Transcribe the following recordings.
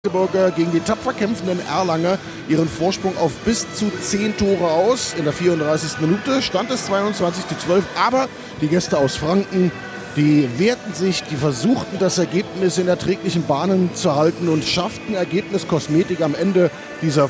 Magdeburger gegen die tapfer kämpfenden Erlanger ihren Vorsprung auf bis zu 10 Tore aus. In der 34. Minute stand es 22:12, aber die Gäste aus Franken, die wehrten sich, die versuchten das Ergebnis in erträglichen Bahnen zu halten und schafften Ergebniskosmetik am Ende dieser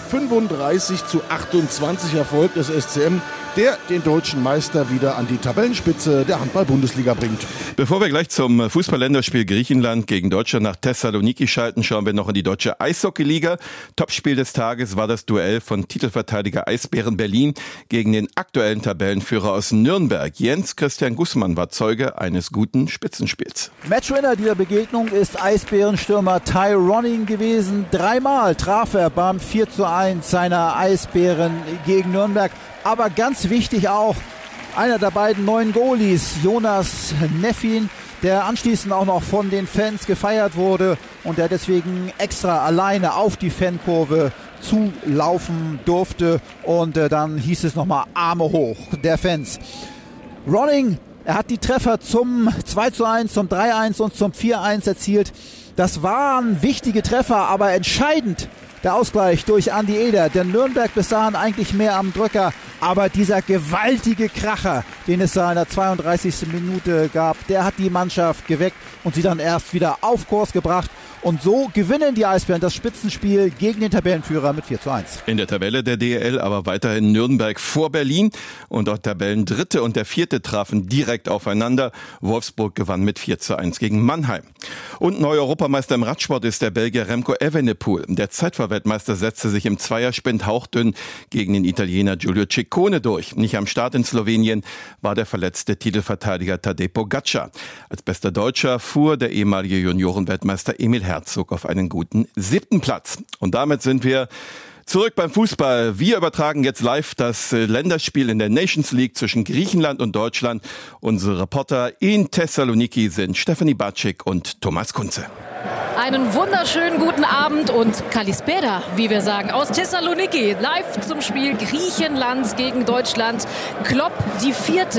35:28 Erfolg des SCM, der den deutschen Meister wieder an die Tabellenspitze der Handball-Bundesliga bringt. Bevor wir gleich zum Fußball-Länderspiel Griechenland gegen Deutschland nach Thessaloniki schalten, schauen wir noch in die deutsche Eishockey-Liga. Topspiel des Tages war das Duell von Titelverteidiger Eisbären Berlin gegen den aktuellen Tabellenführer aus Nürnberg. Jens Christian Gußmann war Zeuge eines guten Spitzenspiels. Matchwinner dieser Begegnung ist Eisbärenstürmer Ty Ronning gewesen. 3-mal traf er beim 4:1 seiner Eisbären gegen Nürnberg. Aber ganz wichtig auch, einer der beiden neuen Goalies, Jonas Neffin, der anschließend auch noch von den Fans gefeiert wurde und der deswegen extra alleine auf die Fankurve zulaufen durfte. Und dann hieß es nochmal Arme hoch der Fans. Ronning, er hat die Treffer zum 2:1, zum 3:1 und zum 4:1 erzielt. Das waren wichtige Treffer, aber entscheidend der Ausgleich durch Andi Eder. Der Nürnberg bis dahin eigentlich mehr am Drücker. Aber dieser gewaltige Kracher, den es da in der 32. Minute gab, der hat die Mannschaft geweckt und sie dann erst wieder auf Kurs gebracht. Und so gewinnen die Eisbären das Spitzenspiel gegen den Tabellenführer mit 4:1. In der Tabelle der DEL aber weiterhin Nürnberg vor Berlin. Und auch Tabellendritte und der Vierte trafen direkt aufeinander. Wolfsburg gewann mit 4:1 gegen Mannheim. Und neuer Europameister im Radsport ist der Belgier Remco Evenepoel. Der Zeitfahrweltmeister setzte sich im Zweiersprint hauchdünn gegen den Italiener Giulio Ciccone durch. Nicht am Start in Slowenien war der verletzte Titelverteidiger Tadej Pogačar. Als bester Deutscher fuhr der ehemalige Juniorenweltmeister Emil Herzog auf einen guten 7. Platz. Und damit sind wir zurück beim Fußball. Wir übertragen jetzt live das Länderspiel in der Nations League zwischen Griechenland und Deutschland. Unsere Reporter in Thessaloniki sind Stefanie Batschik und Thomas Kunze. Einen wunderschönen guten Abend und Kalispera, wie wir sagen, aus Thessaloniki. Live zum Spiel Griechenland gegen Deutschland. Klappe die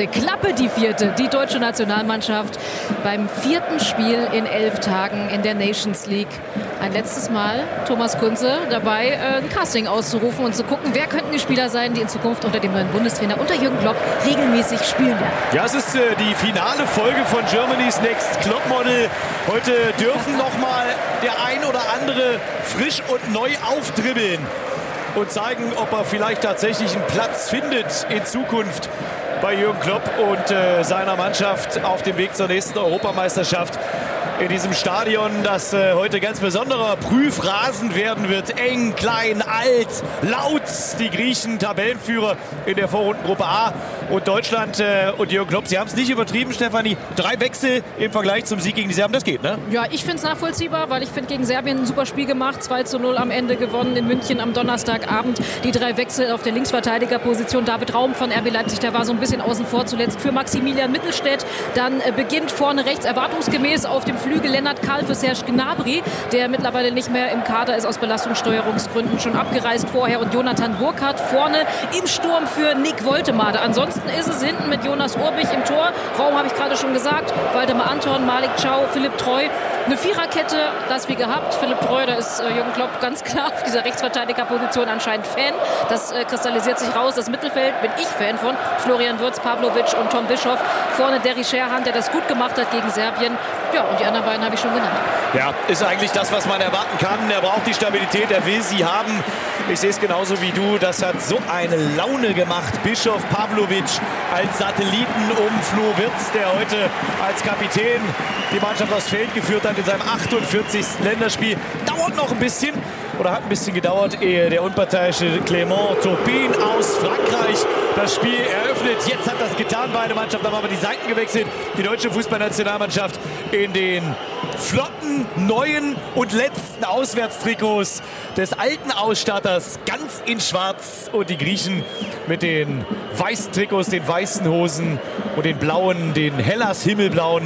vierte, die deutsche Nationalmannschaft beim 4. Spiel in 11 Tagen in der Nations League. Ein letztes Mal, Thomas Kunze, dabei ein Casting auszurufen und zu gucken, wer könnten die Spieler sein, die in Zukunft unter dem neuen Bundestrainer, unter Jürgen Klopp, regelmäßig spielen werden. Ja, es ist die finale Folge von Germany's Next Klopp Model. Heute dürfen nochmal der ein oder andere frisch und neu aufdribbeln und zeigen, ob er vielleicht tatsächlich einen Platz findet in Zukunft bei Jürgen Klopp und seiner Mannschaft auf dem Weg zur nächsten Europameisterschaft. In diesem Stadion, das heute ganz besonderer Prüfrasen werden wird. Eng, klein, alt, laut. Die Griechen Tabellenführer in der Vorrundengruppe A. Und Deutschland und Jürgen Klopp, sie haben es nicht übertrieben, Stefanie. 3 Wechsel im Vergleich zum Sieg gegen die Serben, das geht, ne? Ja, ich finde es nachvollziehbar, weil ich finde, gegen Serbien ein super Spiel gemacht. 2:0 am Ende gewonnen in München am Donnerstagabend. Die 3 Wechsel auf der Linksverteidigerposition. David Raum von RB Leipzig, der war so ein bisschen außen vor zuletzt für Maximilian Mittelstädt. Dann beginnt vorne rechts erwartungsgemäß auf dem Flügel Lennart Kahl für Serge Gnabry, der mittlerweile nicht mehr im Kader ist, aus Belastungssteuerungsgründen schon abgereist vorher. Und Jonathan Burkhardt vorne im Sturm für Nick Woltemade. Ansonsten ist es hinten mit Jonas Urbich im Tor. Raum habe ich gerade schon gesagt. Waldemar Anton, Malik Chow, Philipp Treu. Eine Viererkette, das wie gehabt. Philipp Treu, da ist Jürgen Klopp ganz klar auf dieser Rechtsverteidigerposition anscheinend Fan. Das kristallisiert sich raus. Das Mittelfeld bin ich Fan von. Florian Wirtz, Pavlovic und Tom Bischoff. Vorne Derry Sherhan, der das gut gemacht hat gegen Serbien. Ja, und die anderen beiden habe ich schon genannt. Ja, ist eigentlich das, was man erwarten kann. Er braucht die Stabilität, er will sie haben. Ich sehe es genauso wie du. Das hat so eine Laune gemacht. Bischoff, Pavlovic als Satelliten um Flo Wirtz, der heute als Kapitän die Mannschaft aufs Feld geführt hat in seinem 48. Länderspiel. Dauert noch ein bisschen oder hat ein bisschen gedauert, ehe der unparteiische Clément Turpin aus Frankreich das Spiel eröffnet. Jetzt hat das getan, beide Mannschaften haben aber die Seiten gewechselt. Die deutsche Fußballnationalmannschaft in den flotten, neuen und letzten Auswärtstrikots des alten Ausstatters, ganz in schwarz, und die Griechen mit den weißen Trikots, den weißen Hosen und den blauen, den Hellas himmelblauen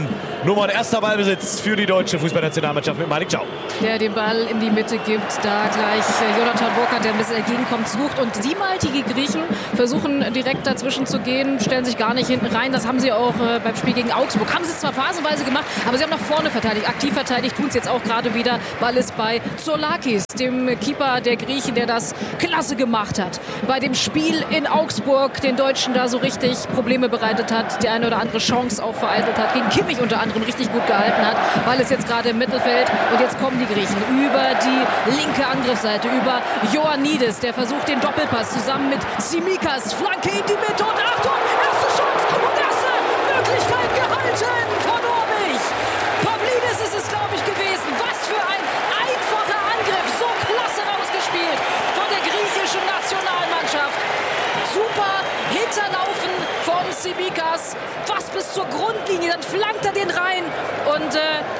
Nummern. Erster Ballbesitz für die deutsche Fußballnationalmannschaft mit Malik Chow. Der den Ball in die Mitte gibt, da gleich Jonathan Burkhardt, der ein bisschen entgegenkommt, sucht. Und siebenmaltige Griechen versuchen direkt dazwischen zu gehen, stellen sich gar nicht hinten rein. Das haben sie auch beim Spiel gegen Augsburg. Haben sie es zwar phasenweise gemacht, aber sie haben nach vorne verteidigt, aktiv verteidigt, tun es jetzt auch gerade wieder. Ball ist bei Zourlakis, dem Keeper der Griechen, der das klasse gemacht hat. Bei dem Spiel in Augsburg den Deutschen da so richtig Probleme bereitet hat, die eine oder andere Chance auch vereitelt hat, gegen Kimmich unter anderem richtig gut gehalten hat. Ball ist jetzt gerade im Mittelfeld und jetzt kommen die Griechen über die linke Angriffsseite, über Ioannidis, der versucht den Doppelpass zusammen mit Tsimikas, Flanke in die Mitte und Achtung, erste Chance und erste Möglichkeit gehalten von Orbich. Pavlidis ist es, glaube ich, gewesen. Was für ein einfacher Angriff, so klasse rausgespielt von der griechischen Nationalmannschaft. Super Hinterlaufen von Tsimikas, fast bis zur Grundlinie, dann flankt er den rein und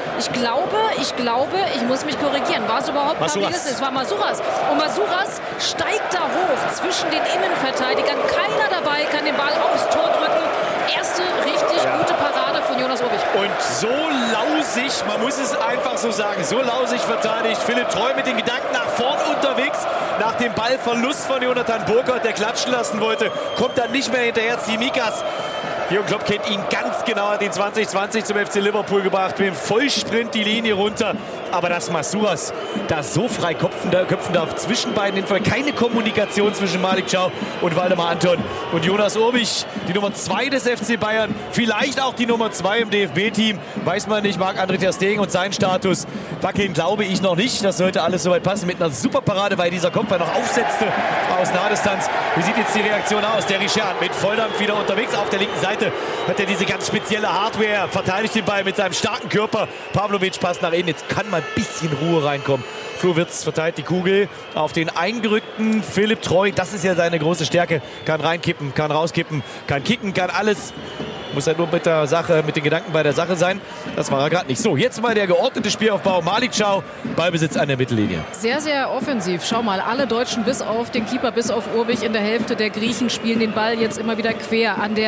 ich muss mich korrigieren, war es überhaupt Pavlidis? Es war Masouras und Masouras steigt da hoch zwischen den Innenverteidigern, keiner dabei kann den Ball aufs Tor drücken. Erste richtig gute Parade von Jonas Orbich. Und so lausig, man muss es einfach so sagen, so lausig verteidigt Philipp Treu mit den Gedanken nach vorn unterwegs. Nach dem Ballverlust von Jonathan Burkhardt, der klatschen lassen wollte, kommt dann nicht mehr hinterher Tsimikas. Jürgen Klopp kennt ihn ganz genau, hat ihn 2020 zum FC Liverpool gebracht, mit dem Vollsprint die Linie runter. Aber dass Masouras da so frei köpfen darf zwischen beiden, keine Kommunikation zwischen Malik Chow und Waldemar Anton. Und Jonas Orbich, die Nummer 2 des FC Bayern, vielleicht auch die Nummer 2 im DFB-Team, weiß man nicht, Marc-André ter Stegen und sein Status wackeln, glaube ich noch nicht. Das sollte alles soweit passen mit einer super Parade, weil dieser Kopfball noch aufsetzte aus Nahdistanz. Wie sieht jetzt die Reaktion aus? Der Richard mit Volldampf wieder unterwegs auf der linken Seite. Hat er diese ganz spezielle Hardware, verteidigt den Ball mit seinem starken Körper. Pavlovic passt nach innen, jetzt kann mal ein bisschen Ruhe reinkommen. Flo Wirtz verteilt die Kugel auf den eingerückten Philipp Treu. Das ist ja seine große Stärke. Kann reinkippen, kann rauskippen, kann kicken, kann alles. Muss er nur mit den Gedanken bei der Sache sein. Das war er gerade nicht. So, jetzt mal der geordnete Spielaufbau. Malik Chow, Ballbesitz an der Mittellinie. Sehr, sehr offensiv. Schau mal, alle Deutschen bis auf den Keeper, bis auf Orbich in der Hälfte der Griechen spielen den Ball jetzt immer wieder quer an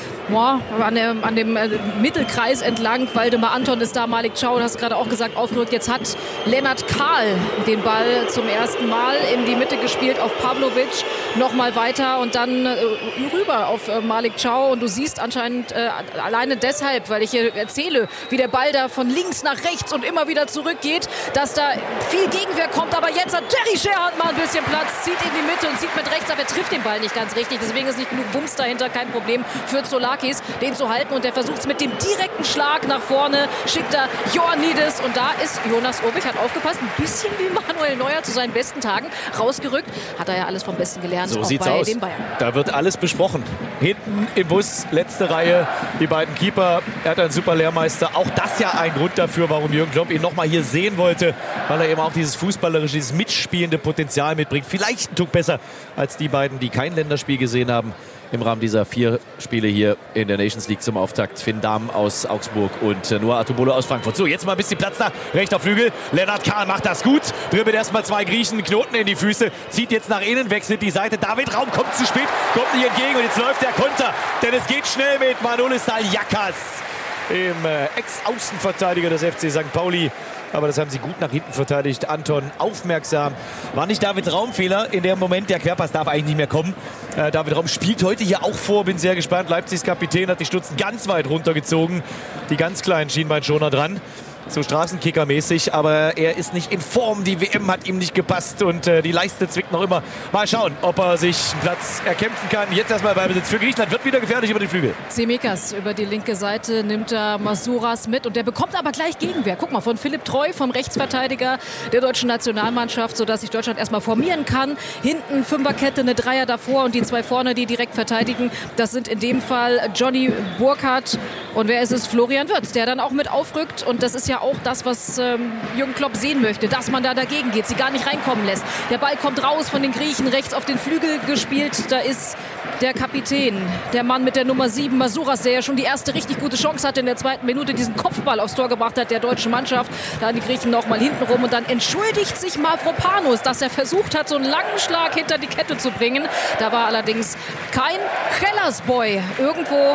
dem Mittelkreis entlang. Waldemar Anton ist da, Malik Chow, du hast gerade auch gesagt, aufgerückt. Jetzt hat Lennart Kahl den Ball zum ersten Mal in die Mitte gespielt auf Pavlovic. Nochmal weiter und dann rüber auf Malik Chow. Und du siehst anscheinend alleine deshalb, weil ich hier erzähle, wie der Ball da von links nach rechts und immer wieder zurückgeht, dass da viel Gegenwehr kommt. Aber jetzt hat Jerry Sherhand mal ein bisschen Platz, zieht in die Mitte und zieht mit rechts, aber er trifft den Ball nicht ganz richtig. Deswegen ist nicht genug Wumms dahinter, kein Problem für Zourlakis, den zu halten. Und der versucht es mit dem direkten Schlag nach vorne, schickt er Ioannidis. Und da ist Jonas Orbich, hat aufgepasst, ein bisschen wie Manuel Neuer zu seinen besten Tagen rausgerückt. Hat er ja alles vom Besten gelernt. So auch sieht's bei aus. den Bayern. Da wird alles besprochen. Hinten im Bus, letzte Reihe, die beiden Keeper. Er hat einen super Lehrmeister. Auch das ja ein Grund dafür, warum Jürgen Klopp ihn nochmal hier sehen wollte, weil er eben auch dieses fußballerische, dieses mitspielende Potenzial mitbringt. Vielleicht ein Tuck besser als die beiden, die kein Länderspiel gesehen haben im Rahmen dieser 4 Spiele hier in der Nations League zum Auftakt. Finn Dahm aus Augsburg und Noah Atubolo aus Frankfurt. So, jetzt mal ein bisschen Platz da. Rechter Flügel. Lennart Kahl macht das gut. Dribbelt erstmal 2 Griechen, Knoten in die Füße. Zieht jetzt nach innen, wechselt die Seite. David Raum kommt zu spät, kommt nicht entgegen. Und jetzt läuft der Konter. Denn es geht schnell mit Manolis Saliakas, dem Ex-Außenverteidiger des FC St. Pauli. Aber das haben sie gut nach hinten verteidigt. Anton aufmerksam. War nicht David Raum Fehler in dem Moment. Der Querpass darf eigentlich nicht mehr kommen. David Raum spielt heute hier auch vor. Bin sehr gespannt. Leipzigs Kapitän hat die Stutzen ganz weit runtergezogen. Die ganz kleinen Schienbeinschoner dran. So Straßenkicker-mäßig, aber er ist nicht in Form. Die WM hat ihm nicht gepasst und die Leiste zwickt noch immer. Mal schauen, ob er sich einen Platz erkämpfen kann. Jetzt erstmal Ballbesitz für Griechenland, wird wieder gefährlich über den Flügel. Tsimikas über die linke Seite nimmt er Masouras mit und der bekommt aber gleich Gegenwehr. Guck mal, von Philipp Treu, vom Rechtsverteidiger der deutschen Nationalmannschaft, sodass sich Deutschland erstmal formieren kann. Hinten Fünferkette, eine Dreier davor und die 2 vorne, die direkt verteidigen. Das sind in dem Fall Johnny Burkhardt und wer ist es? Florian Wirtz, der dann auch mit aufrückt und das ist ja auch das, was Jürgen Klopp sehen möchte, dass man da dagegen geht, sie gar nicht reinkommen lässt. Der Ball kommt raus von den Griechen, rechts auf den Flügel gespielt. Da ist der Kapitän, der Mann mit der Nummer 7, Masouras, der ja schon die erste richtig gute Chance hatte in der 2. Minute, diesen Kopfball aufs Tor gebracht hat, der deutschen Mannschaft. Da die Griechen noch mal hinten rum und dann entschuldigt sich Mavropanos, dass er versucht hat, so einen langen Schlag hinter die Kette zu bringen. Da war allerdings kein Hellersboy irgendwo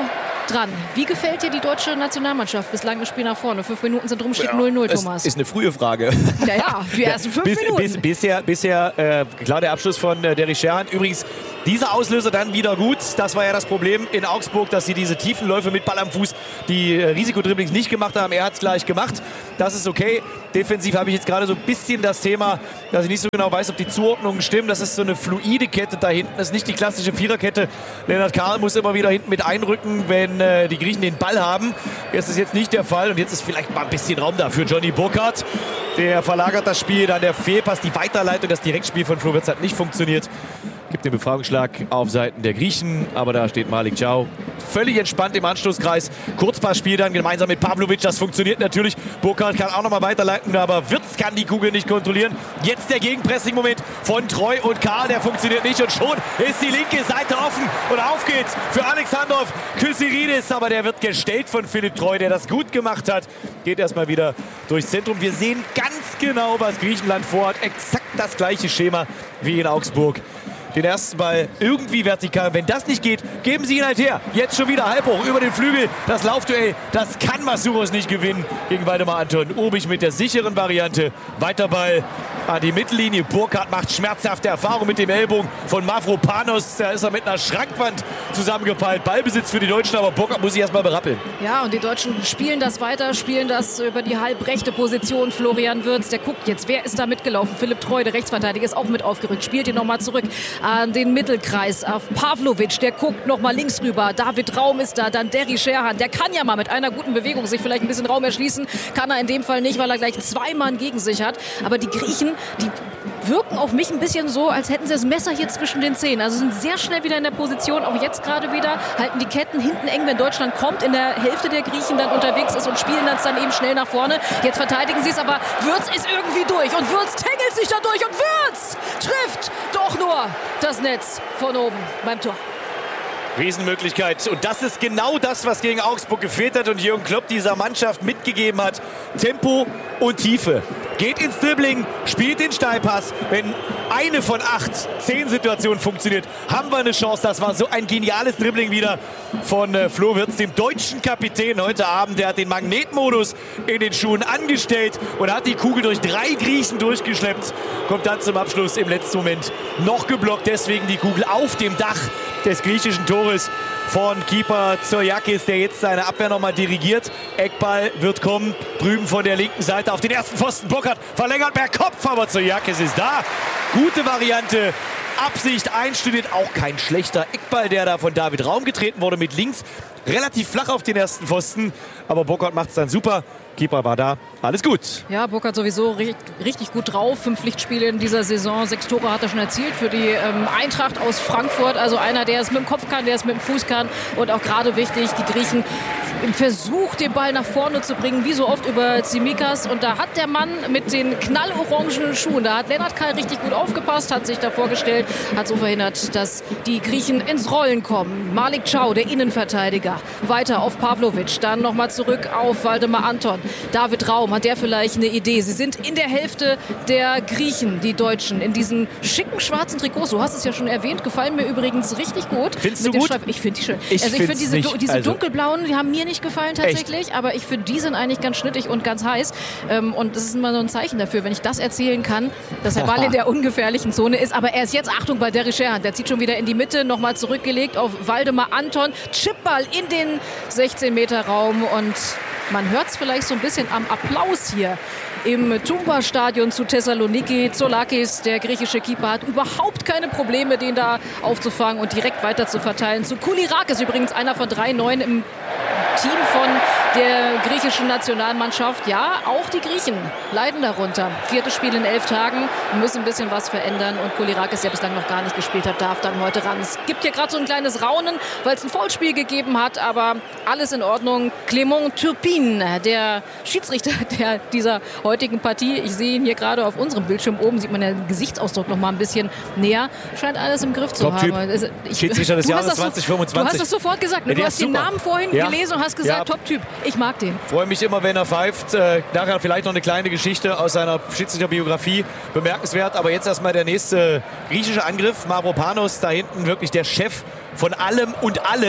dran. Wie gefällt dir die deutsche Nationalmannschaft? Bislang das Spiel nach vorne. 5 Minuten sind rum, steht 0-0, Thomas. Ist eine frühe Frage. Ja, die ersten 5 Minuten. Bisher klar der Abschluss von Derrick Scherhan. Übrigens, dieser Auslöser dann wieder gut. Das war ja das Problem in Augsburg, dass sie diese tiefen Läufe mit Ball am Fuß, die Risikodribblings nicht gemacht haben. Er hat es gleich gemacht. Das ist okay. Defensiv habe ich jetzt gerade so ein bisschen das Thema, dass ich nicht so genau weiß, ob die Zuordnungen stimmen. Das ist so eine fluide Kette da hinten. Das ist nicht die klassische Viererkette. Lennart Karl muss immer wieder hinten mit einrücken, wenn die Griechen den Ball haben. Das ist jetzt nicht der Fall. Und jetzt ist vielleicht mal ein bisschen Raum da für Johnny Burkhardt. Der verlagert das Spiel. Dann der Fehlpass, die Weiterleitung, das Direktspiel von Flo Wirtz hat nicht funktioniert. Gibt den Befreiungsschlag auf Seiten der Griechen, aber da steht Malik Thiaw völlig entspannt im Anstoßkreis. Kurzpassspiel dann gemeinsam mit Pavlovic, das funktioniert natürlich. Burkhardt kann auch nochmal weiterleiten, aber Wirtz kann die Kugel nicht kontrollieren. Jetzt der Gegenpressing-Moment von Treu und Karl, der funktioniert nicht und schon ist die linke Seite offen und auf geht's für Alexandrov Kyriakis, aber der wird gestellt von Philipp Treu, der das gut gemacht hat. Geht erstmal wieder durchs Zentrum. Wir sehen ganz genau, was Griechenland vorhat. Exakt das gleiche Schema wie in Augsburg. Den ersten Ball irgendwie vertikal. Wenn das nicht geht, geben sie ihn halt her. Jetzt schon wieder halb hoch über den Flügel. Das Laufduell, das kann Masouros nicht gewinnen gegen Waldemar Anton. Obig mit der sicheren Variante. Weiter Ball an die Mittellinie. Burkhardt macht schmerzhafte Erfahrung mit dem Ellbogen von Mavropanos. Da ist er mit einer Schrankwand zusammengepeilt. Ballbesitz für die Deutschen, aber Burkhardt muss sich erstmal berappeln. Ja, und die Deutschen spielen das weiter, spielen das über die halbrechte Position. Florian Wirtz, der guckt jetzt, wer ist da mitgelaufen? Philipp Treu, der Rechtsverteidiger, ist auch mit aufgerückt. Spielt ihn nochmal zurück an den Mittelkreis, auf Pavlovic, der guckt nochmal links rüber. David Raum ist da, dann Derrick Scherhan. Der kann ja mal mit einer guten Bewegung sich vielleicht ein bisschen Raum erschließen. Kann er in dem Fall nicht, weil er gleich 2 Mann gegen sich hat. Aber die Griechen, die wirken auf mich ein bisschen so, als hätten sie das Messer hier zwischen den Zähnen. Also sind sehr schnell wieder in der Position, auch jetzt gerade wieder, halten die Ketten hinten eng, wenn Deutschland kommt, in der Hälfte der Griechen dann unterwegs ist und spielen das dann eben schnell nach vorne. Jetzt verteidigen sie es, aber Wirtz ist irgendwie durch und Wirtz tängelt sich da durch und Wirtz trifft doch nur das Netz von oben beim Tor. Riesenmöglichkeit. Und das ist genau das, was gegen Augsburg gefehlt hat und Jürgen Klopp dieser Mannschaft mitgegeben hat. Tempo und Tiefe. Geht ins Dribbling, spielt den Steilpass. Wenn eine von 8, 10 Situationen funktioniert, haben wir eine Chance. Das war so ein geniales Dribbling wieder von Flo Wirtz, dem deutschen Kapitän heute Abend. Der hat den Magnetmodus in den Schuhen angestellt und hat die Kugel durch 3 Griechen durchgeschleppt. Kommt dann zum Abschluss im letzten Moment noch geblockt. Deswegen die Kugel auf dem Dach des griechischen Tores von Keeper Zoyakis, der jetzt seine Abwehr nochmal dirigiert. Eckball wird kommen, drüben von der linken Seite auf den ersten Pfosten. Burkhardt verlängert per Kopf, aber Zoyakis ist da. Gute Variante. Absicht einstudiert, auch kein schlechter Eckball, der da von David Raum getreten wurde mit links. Relativ flach auf den ersten Pfosten, aber Burkhardt macht es dann super. Keeper war da, alles gut. Ja, Burkhardt sowieso richtig gut drauf. 5 Pflichtspiele in dieser Saison, 6 Tore hat er schon erzielt für die Eintracht aus Frankfurt. Also einer, der es mit dem Kopf kann, der es mit dem Fuß kann. Und auch gerade wichtig, die Griechen im Versuch, den Ball nach vorne zu bringen, wie so oft über Tsimikas. Und da hat der Mann mit den knallorangenen Schuhen, da hat Lennart Karl richtig gut aufgepasst, hat sich davor gestellt, hat so verhindert, dass die Griechen ins Rollen kommen. Malik Thiaw, der Innenverteidiger, weiter auf Pavlovic, dann nochmal zurück auf Waldemar Anton. David Raum, hat der vielleicht eine Idee? Sie sind in der Hälfte der Griechen, die Deutschen, in diesen schicken schwarzen Trikots. Du hast es ja schon erwähnt, gefallen mir übrigens richtig gut. Findest du gut? Ich finde die schön. Ich finde diese dunkelblauen, die haben mir nicht gefallen tatsächlich, echt? Aber ich finde, die sind eigentlich ganz schnittig und ganz heiß. Und das ist immer so ein Zeichen dafür, wenn ich das erzählen kann, dass der Ball in der ungefährlichen Zone ist. Aber er ist jetzt, Achtung, bei Derrick Scherhan, der zieht schon wieder in die Mitte, nochmal zurückgelegt auf Waldemar Anton. Chipball in den 16-Meter-Raum und man hört es vielleicht so ein bisschen am Applaus hier im Tumba-Stadion zu Thessaloniki. Zoulakis, der griechische Keeper, hat überhaupt keine Probleme, den da aufzufangen und direkt weiter zu verteilen. Zu Kyriakis, übrigens einer von 3 Neuen im Team von der griechischen Nationalmannschaft. Ja, auch die Griechen leiden darunter. 4. Spiel in 11 Tagen, müssen ein bisschen was verändern. Und Kyriakis, der bislang noch gar nicht gespielt hat, darf dann heute ran. Es gibt hier gerade so ein kleines Raunen, weil es ein Foulspiel gegeben hat, aber alles in Ordnung. Clément Turpin, der Schiedsrichter dieser heutigen Partie, ich sehe ihn hier gerade auf unserem Bildschirm oben, sieht man den Gesichtsausdruck noch mal ein bisschen näher, scheint alles im Griff zu haben. Schiedsrichter des Jahres 2025. Du hast das sofort gesagt, ne? Du hast den Namen vorhin gelesen und hast gesagt, Top-Typ. Ich mag den. Freue mich immer, wenn er pfeift. Nachher vielleicht noch eine kleine Geschichte aus seiner Schiedsrichterbiografie. Bemerkenswert, aber jetzt erstmal der nächste griechische Angriff. Mavropanos, da hinten wirklich der Chef von allem und allen.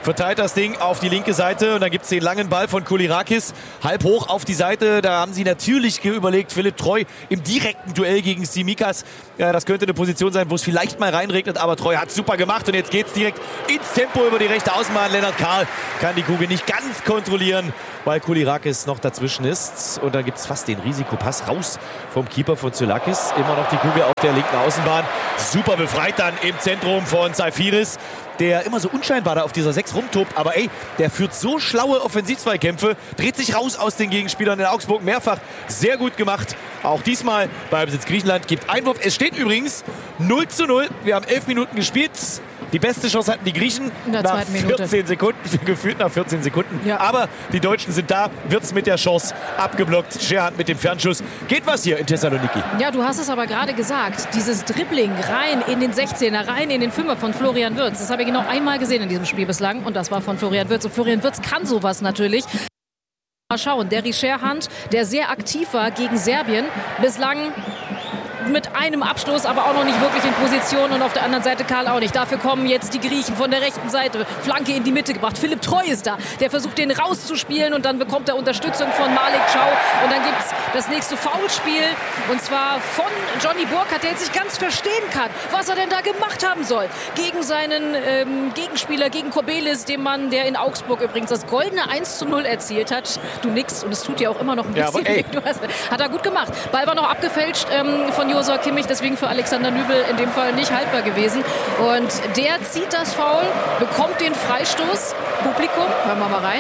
verteilt das Ding auf die linke Seite und dann gibt es den langen Ball von Koulirakis halb hoch auf die Seite. Da haben sie natürlich überlegt, Philipp Treu im direkten Duell gegen Tsimikas. Ja, das könnte eine Position sein, wo es vielleicht mal reinregnet, aber Treu hat super gemacht und jetzt geht es direkt ins Tempo über die rechte Außenbahn. Lennart Karl kann die Kugel nicht ganz kontrollieren, weil Koulirakis noch dazwischen ist. Und dann gibt es fast den Risikopass raus vom Keeper von Zoulakis. Immer noch die Kugel auf der linken Außenbahn. Super befreit dann im Zentrum von Saifiris, der immer so unscheinbar da auf dieser 6 rumtobt. Aber ey, der führt so schlaue Offensivzweikämpfe, dreht sich raus aus den Gegenspielern in Augsburg. Mehrfach sehr gut gemacht. Auch diesmal bei Besitz Griechenland gibt Einwurf. Es steht übrigens 0:0. Wir haben 11 Minuten gespielt. Die beste Chance hatten die Griechen nach 14 Sekunden, gefühlt nach 14 Sekunden. Ja. Aber die Deutschen sind da, wird es mit der Chance abgeblockt. Scherhand mit dem Fernschuss. Geht was hier in Thessaloniki? Ja, du hast es aber gerade gesagt. Dieses Dribbling rein in den 16er, rein in den 5er von Florian Wirtz. Das habe ich genau einmal gesehen in diesem Spiel bislang. Und das war von Florian Wirtz. Und Florian Wirtz kann sowas natürlich. Mal schauen, der Scherhand, der sehr aktiv war gegen Serbien, bislang mit einem Abschluss, aber auch noch nicht wirklich in Position und auf der anderen Seite Karl auch nicht. Dafür kommen jetzt die Griechen von der rechten Seite. Flanke in die Mitte gebracht. Philipp Treu ist da. Der versucht, den rauszuspielen und dann bekommt er Unterstützung von Malik Chow. Und dann gibt es das nächste Foulspiel und zwar von Johnny Burkhardt, der jetzt nicht ganz verstehen kann, was er denn da gemacht haben soll. Gegen seinen Gegenspieler, gegen Kobelis, dem Mann, der in Augsburg übrigens das goldene 1:0 erzielt hat. Du nix und es tut dir auch immer noch ein bisschen weh. Hat er gut gemacht. Ball war noch abgefälscht von Josua Kimmich, deswegen für Alexander Nübel in dem Fall nicht haltbar gewesen. Und der zieht das Foul, bekommt den Freistoß. Publikum, hören wir mal rein.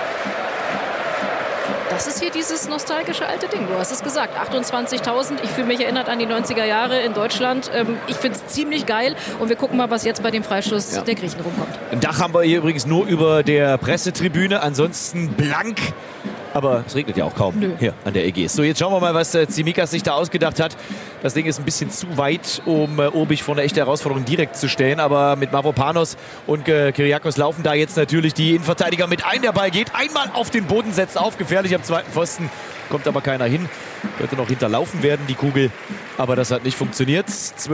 Das ist hier dieses nostalgische alte Ding. Du hast es gesagt, 28.000. Ich fühle mich erinnert an die 90er Jahre in Deutschland. Ich finde es ziemlich geil. Und wir gucken mal, was jetzt bei dem Freistoß der Griechen rumkommt. Ein Dach haben wir hier übrigens nur über der Pressetribüne. Ansonsten blank. Aber es regnet ja auch kaum hier an der Ägäis. So, jetzt schauen wir mal, was Tsimikas sich da ausgedacht hat. Das Ding ist ein bisschen zu weit, um Obich vor eine echte Herausforderung direkt zu stellen. Aber mit Mavropanos und Kyriakos laufen da jetzt natürlich die Innenverteidiger mit ein. Der Ball geht einmal auf den Boden, setzt auf, gefährlich am zweiten Pfosten. Kommt aber keiner hin. Könnte noch hinterlaufen werden, die Kugel. Aber das hat nicht funktioniert.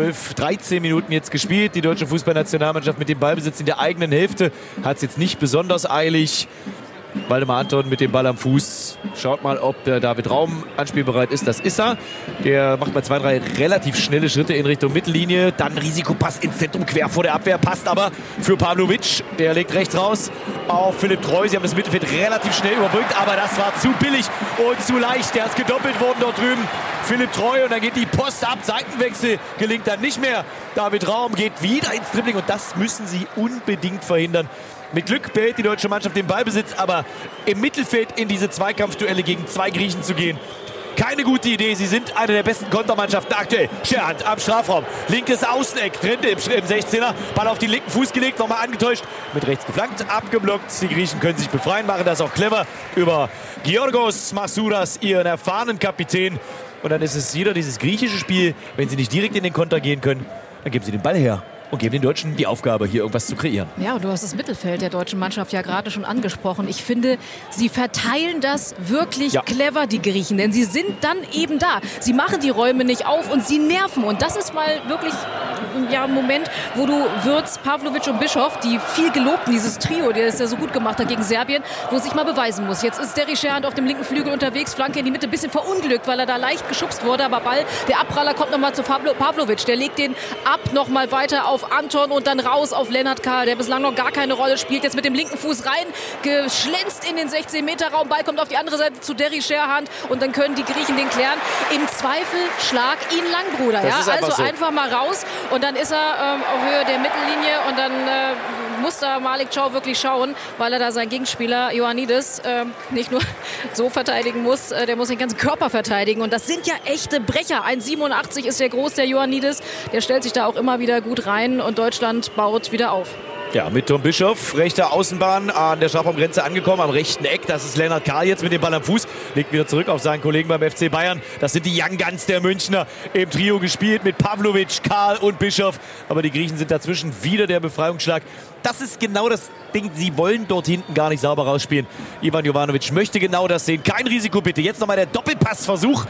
13 Minuten jetzt gespielt. Die deutsche Fußballnationalmannschaft mit dem Ballbesitz in der eigenen Hälfte hat es jetzt nicht besonders eilig. Waldemar Anton mit dem Ball am Fuß. Schaut mal, ob der David Raum anspielbereit ist. Das ist er. Der macht mal 2, 3 relativ schnelle Schritte in Richtung Mittellinie. Dann Risikopass ins Zentrum, quer vor der Abwehr. Passt aber für Pavlovic. Der legt rechts raus auf Philipp Treu. Sie haben das Mittelfeld relativ schnell überbrückt, aber das war zu billig und zu leicht. Der ist gedoppelt worden dort drüben. Philipp Treu und dann geht die Post ab. Seitenwechsel gelingt dann nicht mehr. David Raum geht wieder ins Dribbling und das müssen sie unbedingt verhindern. Mit Glück behält die deutsche Mannschaft den Ballbesitz, aber im Mittelfeld in diese Zweikampfduelle gegen 2 Griechen zu gehen, keine gute Idee. Sie sind eine der besten Kontermannschaften aktuell. Scherhand am Strafraum. Linkes Außeneck, drin im 16er. Ball auf den linken Fuß gelegt, nochmal angetäuscht. Mit rechts geflankt, abgeblockt. Die Griechen können sich befreien, machen das auch clever über Georgos Masouras, ihren erfahrenen Kapitän. Und dann ist es wieder dieses griechische Spiel. Wenn sie nicht direkt in den Konter gehen können, dann geben sie den Ball her und geben den Deutschen die Aufgabe, hier irgendwas zu kreieren. Ja, und du hast das Mittelfeld der deutschen Mannschaft ja gerade schon angesprochen. Ich finde, sie verteilen das wirklich clever, die Griechen. Denn sie sind dann eben da. Sie machen die Räume nicht auf und sie nerven. Und das ist mal wirklich ein Moment, wo du Wirtz, Pavlovic und Bischof, die viel gelobten, dieses Trio, der es ja so gut gemacht hat gegen Serbien, wo es sich mal beweisen muss. Jetzt ist Derry Scherhand auf dem linken Flügel unterwegs, Flanke in die Mitte, ein bisschen verunglückt, weil er da leicht geschubst wurde. Aber Ball, der Abpraller kommt nochmal zu Pavlovic. Der legt den ab, nochmal weiter auf Anton und dann raus auf Lennart Karl, der bislang noch gar keine Rolle spielt. Jetzt mit dem linken Fuß rein, geschlänzt in den 16-Meter-Raum. Ball kommt auf die andere Seite zu Derry Scherhand und dann können die Griechen den klären. Im Zweifel schlag ihn lang, Bruder. Ja? Also so. Einfach mal raus und dann ist er auf Höhe der Mittellinie und dann muss da Malik Chow wirklich schauen, weil er da seinen Gegenspieler Ioannidis nicht nur so verteidigen muss, der muss den ganzen Körper verteidigen und das sind ja echte Brecher. 1,87 ist der groß, der Ioannidis, der stellt sich da auch immer wieder gut rein und Deutschland baut wieder auf. Ja, mit Tom Bischof, rechter Außenbahn an der Strafraumgrenze angekommen, am rechten Eck. Das ist Lennart Karl jetzt mit dem Ball am Fuß. Legt wieder zurück auf seinen Kollegen beim FC Bayern. Das sind die Young Guns der Münchner im Trio gespielt mit Pavlovic, Karl und Bischof. Aber die Griechen sind dazwischen, wieder der Befreiungsschlag. Das ist genau das Ding. Sie wollen dort hinten gar nicht sauber rausspielen. Ivan Jovanovic möchte genau das sehen. Kein Risiko bitte. Jetzt nochmal der Doppelpassversuch.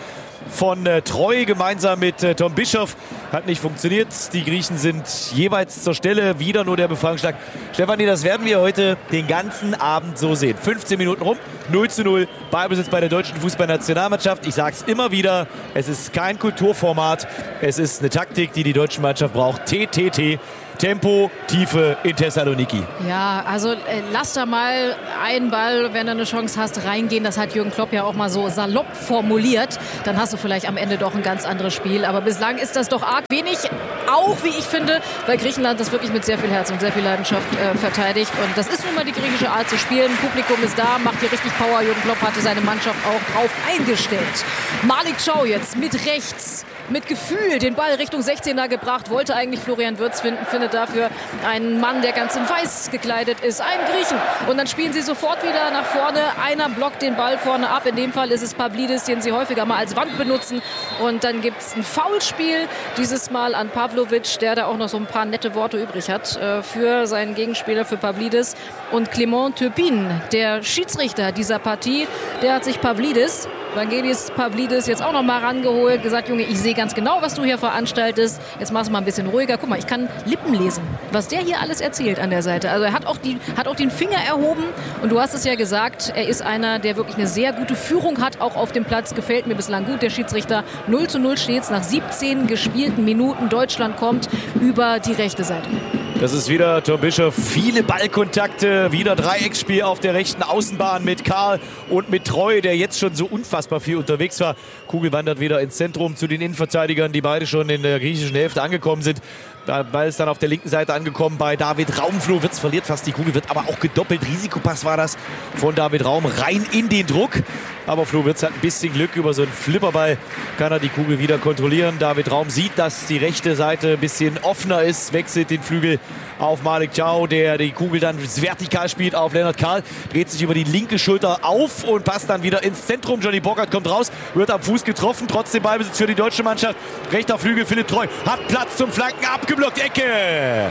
von Treu gemeinsam mit Tom Bischoff. Hat nicht funktioniert. Die Griechen sind jeweils zur Stelle. Wieder nur der Befreiungsschlag. Stefanie, das werden wir heute den ganzen Abend so sehen. 15 Minuten rum, 0:0. Ballbesitz bei der deutschen Fußballnationalmannschaft. Ich sage es immer wieder, es ist kein Kulturformat. Es ist eine Taktik, die die deutsche Mannschaft braucht. TTT. Tempo, Tiefe in Thessaloniki. Ja, also lass da mal einen Ball, wenn du eine Chance hast, reingehen. Das hat Jürgen Klopp ja auch mal so salopp formuliert. Dann hast du vielleicht am Ende doch ein ganz anderes Spiel. Aber bislang ist das doch arg wenig. Auch, wie ich finde, weil Griechenland das wirklich mit sehr viel Herz und sehr viel Leidenschaft verteidigt. Und das ist nun mal die griechische Art zu spielen. Publikum ist da, macht hier richtig Power. Jürgen Klopp hatte seine Mannschaft auch drauf eingestellt. Malik Thiaw jetzt mit rechts. Mit Gefühl den Ball Richtung 16er gebracht, wollte eigentlich Florian Wirtz finden, findet dafür einen Mann, der ganz in Weiß gekleidet ist, einen Griechen. Und dann spielen sie sofort wieder nach vorne. Einer blockt den Ball vorne ab. In dem Fall ist es Pavlidis, den sie häufiger mal als Wand benutzen. Und dann gibt es ein Foulspiel, dieses Mal an Pavlovic, der da auch noch so ein paar nette Worte übrig hat für seinen Gegenspieler, für Pavlidis. Und Clement Turpin, der Schiedsrichter dieser Partie, der hat sich Vangelis Pavlidis jetzt auch noch mal rangeholt, gesagt, Junge, ich sehe ganz genau, was du hier veranstaltest. Jetzt machst du mal ein bisschen ruhiger. Guck mal, ich kann Lippen lesen, was der hier alles erzählt an der Seite. Also er hat auch den Finger erhoben und du hast es ja gesagt, er ist einer, der wirklich eine sehr gute Führung hat, auch auf dem Platz. Gefällt mir bislang gut, der Schiedsrichter. 0:0 steht's nach 17 gespielten Minuten. Deutschland kommt über die rechte Seite. Das ist wieder Tom Bischoff. Viele Ballkontakte, wieder Dreiecksspiel auf der rechten Außenbahn mit Karl und mit Treu, der jetzt schon so unfassbar viel unterwegs war. Kugel wandert wieder ins Zentrum zu den Innenverteidigern, die beide schon in der griechischen Hälfte angekommen sind. Der Ball ist dann auf der linken Seite angekommen bei David Raum. Flo Wirtz verliert fast die Kugel, wird aber auch gedoppelt. Risikopass war das von David Raum rein in den Druck. Aber Flo Wirtz hat ein bisschen Glück. Über so einen Flipperball kann er die Kugel wieder kontrollieren. David Raum sieht, dass die rechte Seite ein bisschen offener ist, wechselt den Flügel auf Malik Thiaw, der die Kugel dann vertikal spielt auf Lennart Karl, dreht sich über die linke Schulter auf und passt dann wieder ins Zentrum. Johnny Burkhardt kommt raus, wird am Fuß getroffen, trotzdem Ballbesitz für die deutsche Mannschaft. Rechter Flügel, Philipp Treu hat Platz zum Flanken, abgeblockt, Ecke.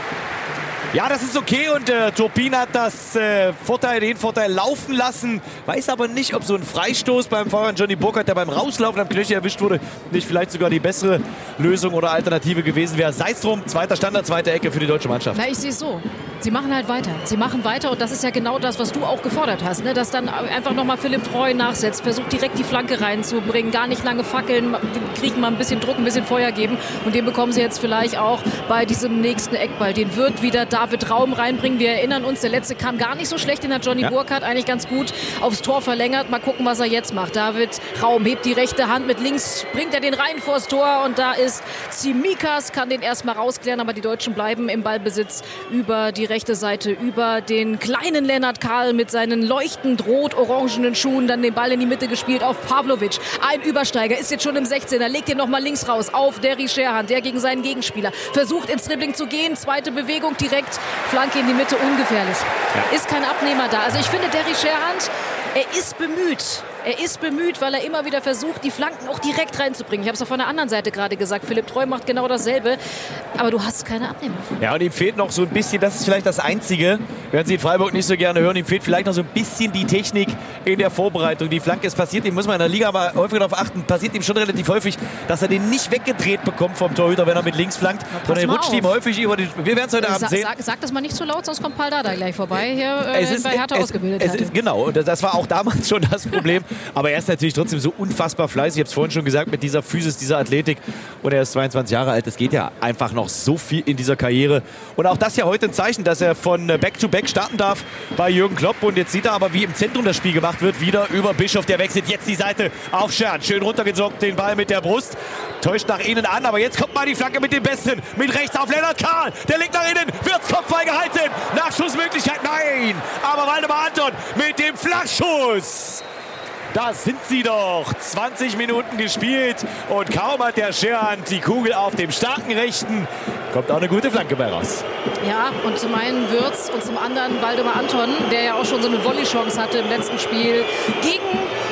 Ja, das ist okay und Turpin hat den Vorteil laufen lassen. Weiß aber nicht, ob so ein Freistoß beim Feuer Johnny Burkhardt, der beim Rauslaufen am Knöchel erwischt wurde, nicht vielleicht sogar die bessere Lösung oder Alternative gewesen wäre. Sei es drum, zweiter Standard, zweite Ecke für die deutsche Mannschaft. Na, ich sehe es so. Sie machen halt weiter. Sie machen weiter und das ist ja genau das, was du auch gefordert hast. Ne? Dass dann einfach nochmal Philipp Treu nachsetzt, versucht direkt die Flanke reinzubringen, gar nicht lange fackeln, kriegen mal ein bisschen Druck, ein bisschen Feuer geben und den bekommen sie jetzt vielleicht auch bei diesem nächsten Eckball. Den wird wieder David Raum reinbringen. Wir erinnern uns, der letzte kam gar nicht so schlecht, den hat Johnny Burkhardt eigentlich ganz gut aufs Tor verlängert. Mal gucken, was er jetzt macht. David Raum hebt die rechte Hand, mit links bringt er den rein vors Tor und da ist Tsimikas, kann den erstmal rausklären, aber die Deutschen bleiben im Ballbesitz über die rechte Seite, über den kleinen Lennart Karl mit seinen leuchtend rot-orangenen Schuhen, dann den Ball in die Mitte gespielt auf Pavlovic. Ein Übersteiger, ist jetzt schon im 16er, legt den nochmal links raus auf Derry Sherhan, der gegen seinen Gegenspieler versucht ins Dribbling zu gehen, zweite Bewegung direkt, Flanke in die Mitte, ungefährlich. Ja. Ist kein Abnehmer da. Also ich finde, Derry Sherhan, er ist bemüht. Er ist bemüht, weil er immer wieder versucht, die Flanken auch direkt reinzubringen. Ich habe es auch von der anderen Seite gerade gesagt. Philipp Treu macht genau dasselbe. Aber du hast keine Abnehmer. Ja, und ihm fehlt noch so ein bisschen, das ist vielleicht das Einzige, werden Sie in Freiburg nicht so gerne hören, ihm fehlt vielleicht noch so ein bisschen die Technik in der Vorbereitung. Die Flanke, es passiert ihm, muss man in der Liga aber häufig darauf achten, passiert ihm schon relativ häufig, dass er den nicht weggedreht bekommt vom Torhüter, wenn er mit links flankt. Sondern er rutscht ihm häufig über die... Wir werden es heute Abend sehen. Sag das mal nicht so laut, sonst kommt Paul Dardai gleich vorbei, hier bei Hertha ausgebildet. Genau, das war auch damals schon das Problem. Aber er ist natürlich trotzdem so unfassbar fleißig. Ich habe es vorhin schon gesagt, mit dieser Physis, dieser Athletik. Und er ist 22 Jahre alt. Es geht ja einfach noch so viel in dieser Karriere. Und auch das ja heute ein Zeichen, dass er von Back-to-Back starten darf bei Jürgen Klopp. Und jetzt sieht er aber, wie im Zentrum das Spiel gemacht wird. Wieder über Bischoff. Der wechselt jetzt die Seite auf Scherz. Schön runtergezockt, den Ball mit der Brust. Täuscht nach innen an. Aber jetzt kommt mal die Flanke mit dem Besten. Mit rechts auf Lennart Karl. Der legt nach innen. Wird's Kopfball gehalten. Nachschussmöglichkeit. Nein. Aber Waldemar Anton mit dem Flachschuss. Da sind sie doch. 20 Minuten gespielt und kaum hat der Scherhan die Kugel auf dem starken Rechten. Kommt auch eine gute Flanke bei raus. Ja, und zum einen Wirtz und zum anderen Waldemar Anton, der ja auch schon so eine Volley-Chance hatte im letzten Spiel gegen Serbien.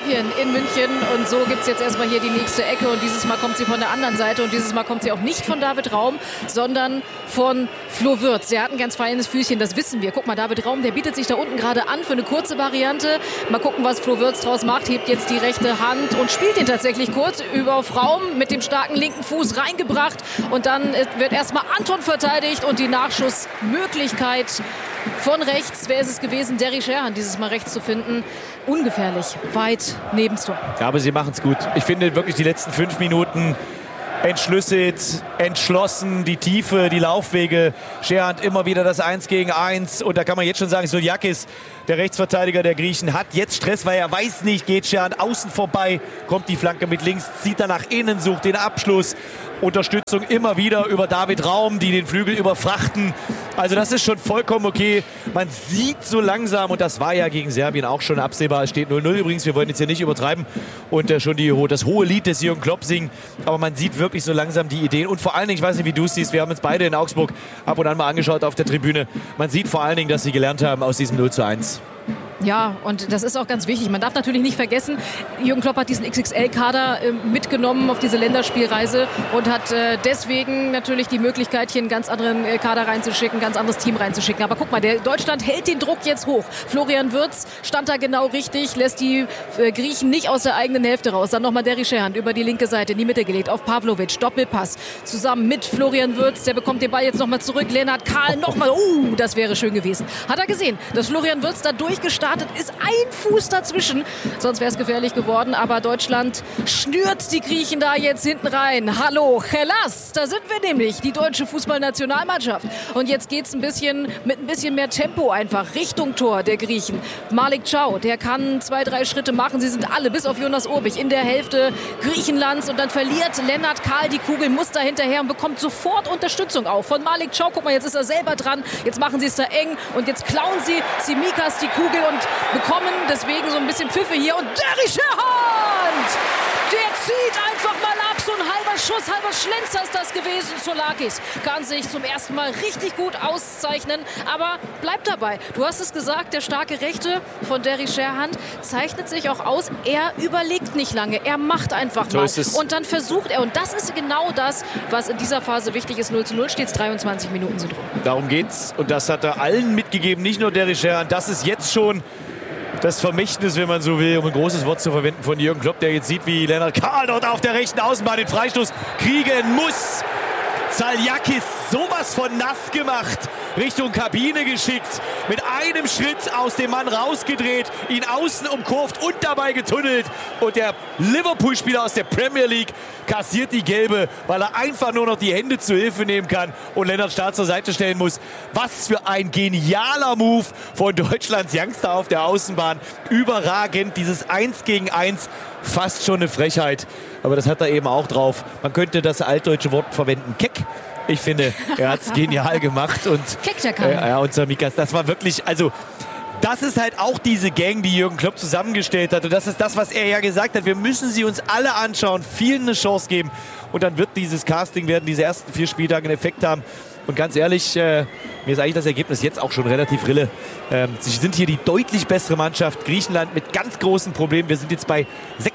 Serbien in München und so gibt es jetzt erstmal hier die nächste Ecke und dieses Mal kommt sie von der anderen Seite und dieses Mal kommt sie auch nicht von David Raum, sondern von Flo Würz. Der hat ein ganz feines Füßchen, das wissen wir. Guck mal, David Raum, der bietet sich da unten gerade an für eine kurze Variante. Mal gucken, was Flo Würz draus macht. Hebt jetzt die rechte Hand und spielt ihn tatsächlich kurz über Raum mit dem starken linken Fuß reingebracht und dann wird erstmal Anton verteidigt und die Nachschussmöglichkeit von rechts. Wer ist es gewesen? Derry Sherhan dieses Mal rechts zu finden. Ungefährlich, weit neben Tor. Ja, aber sie machen es gut. Ich finde wirklich die letzten 5 Minuten entschlüsselt, entschlossen, die Tiefe, die Laufwege. Sherhan immer wieder das 1 gegen 1. Und da kann man jetzt schon sagen, Soulakis, der Rechtsverteidiger der Griechen, hat jetzt Stress, weil er weiß nicht, geht Sherhan außen vorbei, kommt die Flanke mit links, zieht er nach innen, sucht den Abschluss. Unterstützung immer wieder über David Raum, die den Flügel überfrachten. Also das ist schon vollkommen okay. Man sieht so langsam, und das war ja gegen Serbien auch schon absehbar, es steht 0-0 übrigens, wir wollen jetzt hier nicht übertreiben und schon das hohe Lied des Jürgen Klopp singen, aber man sieht wirklich so langsam die Ideen und vor allen Dingen, ich weiß nicht, wie du es siehst, wir haben uns beide in Augsburg ab und an mal angeschaut auf der Tribüne, man sieht vor allen Dingen, dass sie gelernt haben aus diesem 0-1. Ja, und das ist auch ganz wichtig. Man darf natürlich nicht vergessen, Jürgen Klopp hat diesen XXL-Kader mitgenommen auf diese Länderspielreise und hat deswegen natürlich die Möglichkeit, hier einen ganz anderen Kader reinzuschicken, ein ganz anderes Team reinzuschicken. Aber guck mal, Deutschland hält den Druck jetzt hoch. Florian Würz stand da genau richtig, lässt die Griechen nicht aus der eigenen Hälfte raus. Dann nochmal Derry Sherhan über die linke Seite in die Mitte gelegt, auf Pavlovic, Doppelpass, zusammen mit Florian Würz. Der bekommt den Ball jetzt nochmal zurück. Lennart Kahl nochmal, das wäre schön gewesen. Hat er gesehen, dass Florian Würz da durchgestartet ist, ein Fuß dazwischen, sonst wäre es gefährlich geworden, aber Deutschland schnürt die Griechen da jetzt hinten rein. Hallo, Hellas, da sind wir nämlich, die deutsche Fußballnationalmannschaft. Und jetzt geht es mit ein bisschen mehr Tempo einfach Richtung Tor der Griechen. Malik Chow, der kann 2-3 Schritte machen, sie sind alle, bis auf Jonas Urbich, in der Hälfte Griechenlands und dann verliert Lennart Kahl die Kugel, muss da hinterher und bekommt sofort Unterstützung auf von Malik Chow. Guck mal, jetzt ist er selber dran, jetzt machen sie es da eng und jetzt klauen sie Tsimikas die Kugel und bekommen deswegen so ein bisschen Pfiffe hier und Derry Sherhan, der zieht einfach mal ab, so ein halber Schuss, halber Schlenzer ist das gewesen. Soulakis kann sich zum ersten Mal richtig gut auszeichnen, aber bleibt dabei. Du hast es gesagt, der starke Rechte von Derry Sherhan zeichnet sich auch aus, er überlegt nicht lange, er macht einfach mal und dann versucht er und das ist genau das, was in dieser Phase wichtig ist. 0-0 steht es, 23 Minuten sind rum. Darum geht's und das hat er allen mitgegeben, nicht nur Derry Sherhan, das ist jetzt schon das Vermächtnis, wenn man so will, um ein großes Wort zu verwenden, von Jürgen Klopp, der jetzt sieht, wie Lennart Kahl dort auf der rechten Außenbahn den Freistoß kriegen muss. Soulakis sowas von nass gemacht, Richtung Kabine geschickt, mit einem Schritt aus dem Mann rausgedreht, ihn außen umkurvt und dabei getunnelt. Und der Liverpool-Spieler aus der Premier League kassiert die gelbe, weil er einfach nur noch die Hände zu Hilfe nehmen kann und Lennart Starr zur Seite stellen muss. Was für ein genialer Move von Deutschlands Youngster auf der Außenbahn. Überragend, dieses 1 gegen 1, fast schon eine Frechheit. Aber das hat er eben auch drauf. Man könnte das altdeutsche Wort verwenden, keck. Ich finde, er hat es genial gemacht. Und, keck der kann. Ja, und Tsimikas, das war wirklich, also das ist halt auch diese Gang, die Jürgen Klopp zusammengestellt hat. Und das ist das, was er ja gesagt hat. Wir müssen sie uns alle anschauen, vielen eine Chance geben. Und dann wird dieses Casting, werden diese ersten 4 Spieltage einen Effekt haben. Und ganz ehrlich, mir ist eigentlich das Ergebnis jetzt auch schon relativ rille. Sie sind hier die deutlich bessere Mannschaft. Griechenland mit ganz großen Problemen. Wir sind jetzt bei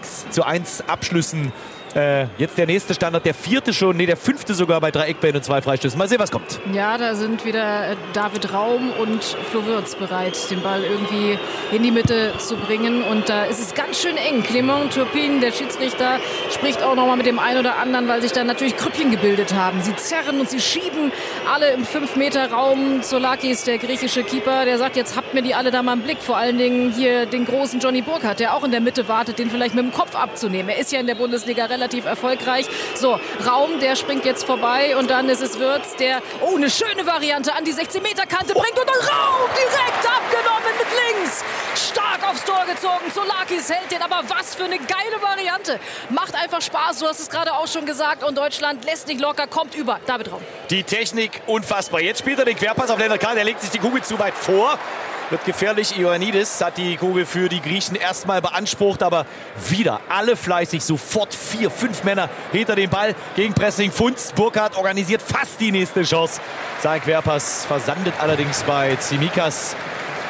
6:1 Abschlüssen. Jetzt der nächste Standard, der 4. schon, der 5. sogar bei 3 Eckbällen und 2 Freistößen. Mal sehen, was kommt. Ja, da sind wieder David Raum und Flo Würz bereit, den Ball irgendwie in die Mitte zu bringen. Und da ist es ganz schön eng. Clément Turpin, der Schiedsrichter, spricht auch nochmal mit dem einen oder anderen, weil sich da natürlich Krüppchen gebildet haben. Sie zerren und sie schieben alle im 5-Meter-Raum. Soulakis, der griechische Keeper, der sagt, jetzt habt mir die alle da mal im Blick. Vor allen Dingen hier den großen Johnny Burkhardt, der auch in der Mitte wartet, den vielleicht mit dem Kopf abzunehmen. Er ist ja in der Bundesliga relativ erfolgreich. So, Raum, der springt jetzt vorbei und dann ist es Würz, der, eine schöne Variante an die 16-Meter-Kante bringt und dann Raum direkt abgenommen mit links. Stark aufs Tor gezogen. Soulakis hält den, aber was für eine geile Variante. Macht einfach Spaß, du hast es gerade auch schon gesagt und Deutschland lässt nicht locker, kommt über. David Raum. Die Technik unfassbar. Jetzt spielt er den Querpass auf Lennart Kahl, der legt sich die Kugel zu weit vor. Wird gefährlich. Ioannidis hat die Kugel für die Griechen erstmal beansprucht, aber wieder alle fleißig. Sofort 4, 5 Männer hinter dem Ball. Gegenpressing Funz. Burkhardt organisiert fast die nächste Chance. Sein Querpass versandet allerdings bei Tsimikas.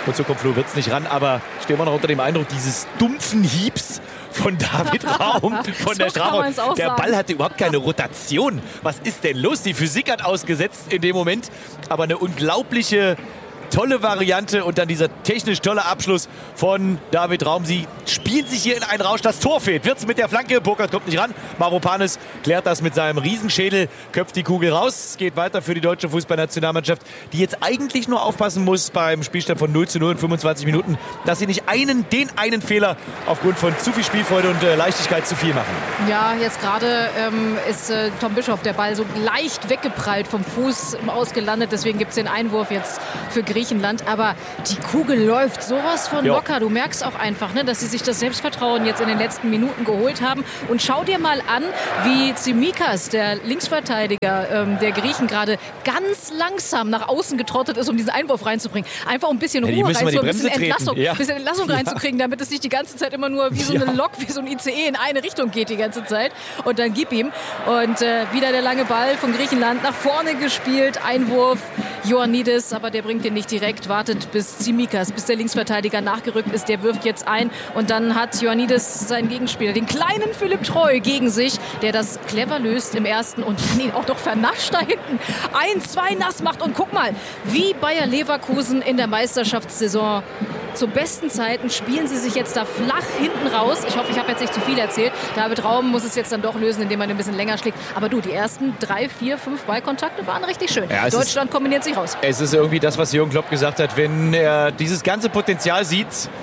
Und so kommt Flo Wirtz nicht ran. Aber stehen wir noch unter dem Eindruck dieses dumpfen Hiebs von David Raum von der Strafraum. Der Ball hatte überhaupt keine Rotation. Was ist denn los? Die Physik hat ausgesetzt in dem Moment. Aber eine unglaubliche, tolle Variante und dann dieser technisch tolle Abschluss von David Raum. Sie spielen sich hier in einen Rausch. Das Tor fehlt. Wirtz mit der Flanke. Burkhardt kommt nicht ran. Mavropanis klärt das mit seinem Riesenschädel, köpft die Kugel raus. Es geht weiter für die deutsche Fußballnationalmannschaft, die jetzt eigentlich nur aufpassen muss beim Spielstand von 0:0 in 25 Minuten, dass sie nicht den einen Fehler aufgrund von zu viel Spielfreude und Leichtigkeit zu viel machen. Ja, jetzt gerade ist Tom Bischoff der Ball so leicht weggeprallt vom Fuß ausgelandet. Deswegen gibt es den Einwurf jetzt für Griechenland. Aber die Kugel läuft sowas von locker. Du merkst auch einfach, ne, dass sie sich das Selbstvertrauen jetzt in den letzten Minuten geholt haben. Und schau dir mal an, wie Tsimikas, der Linksverteidiger der Griechen, gerade ganz langsam nach außen getrottet ist, um diesen Einwurf reinzubringen. Einfach um ein bisschen Ruhe reinzubringen, ein bisschen Entlassung reinzukriegen, damit es nicht die ganze Zeit immer nur wie so eine Lok, wie so ein ICE in eine Richtung geht die ganze Zeit. Und dann gib ihm. Und wieder der lange Ball von Griechenland nach vorne gespielt. Einwurf Ioannidis, aber der bringt den nicht direkt. Wartet bis Tsimikas, bis der Linksverteidiger nachgerückt ist. Der wirft jetzt ein. Und dann hat Ioannidis seinen Gegenspieler, den kleinen Philipp Treu, gegen sich, der das clever löst im ersten und dann ihn auch noch vernascht da hinten. 1-2 nass macht. Und guck mal, wie Bayer Leverkusen in der Meisterschaftssaison zu besten Zeiten spielen sie sich jetzt da flach hinten raus. Ich hoffe, ich habe jetzt nicht zu viel erzählt. David Raum muss es jetzt dann doch lösen, indem er ein bisschen länger schlägt. Aber du, die ersten 3, 4, 5 Ballkontakte waren richtig schön. Ja, Deutschland kombiniert sich raus. Es ist irgendwie das, was Jürgen Klopp gesagt hat. Wenn er dieses ganze Potenzial sieht,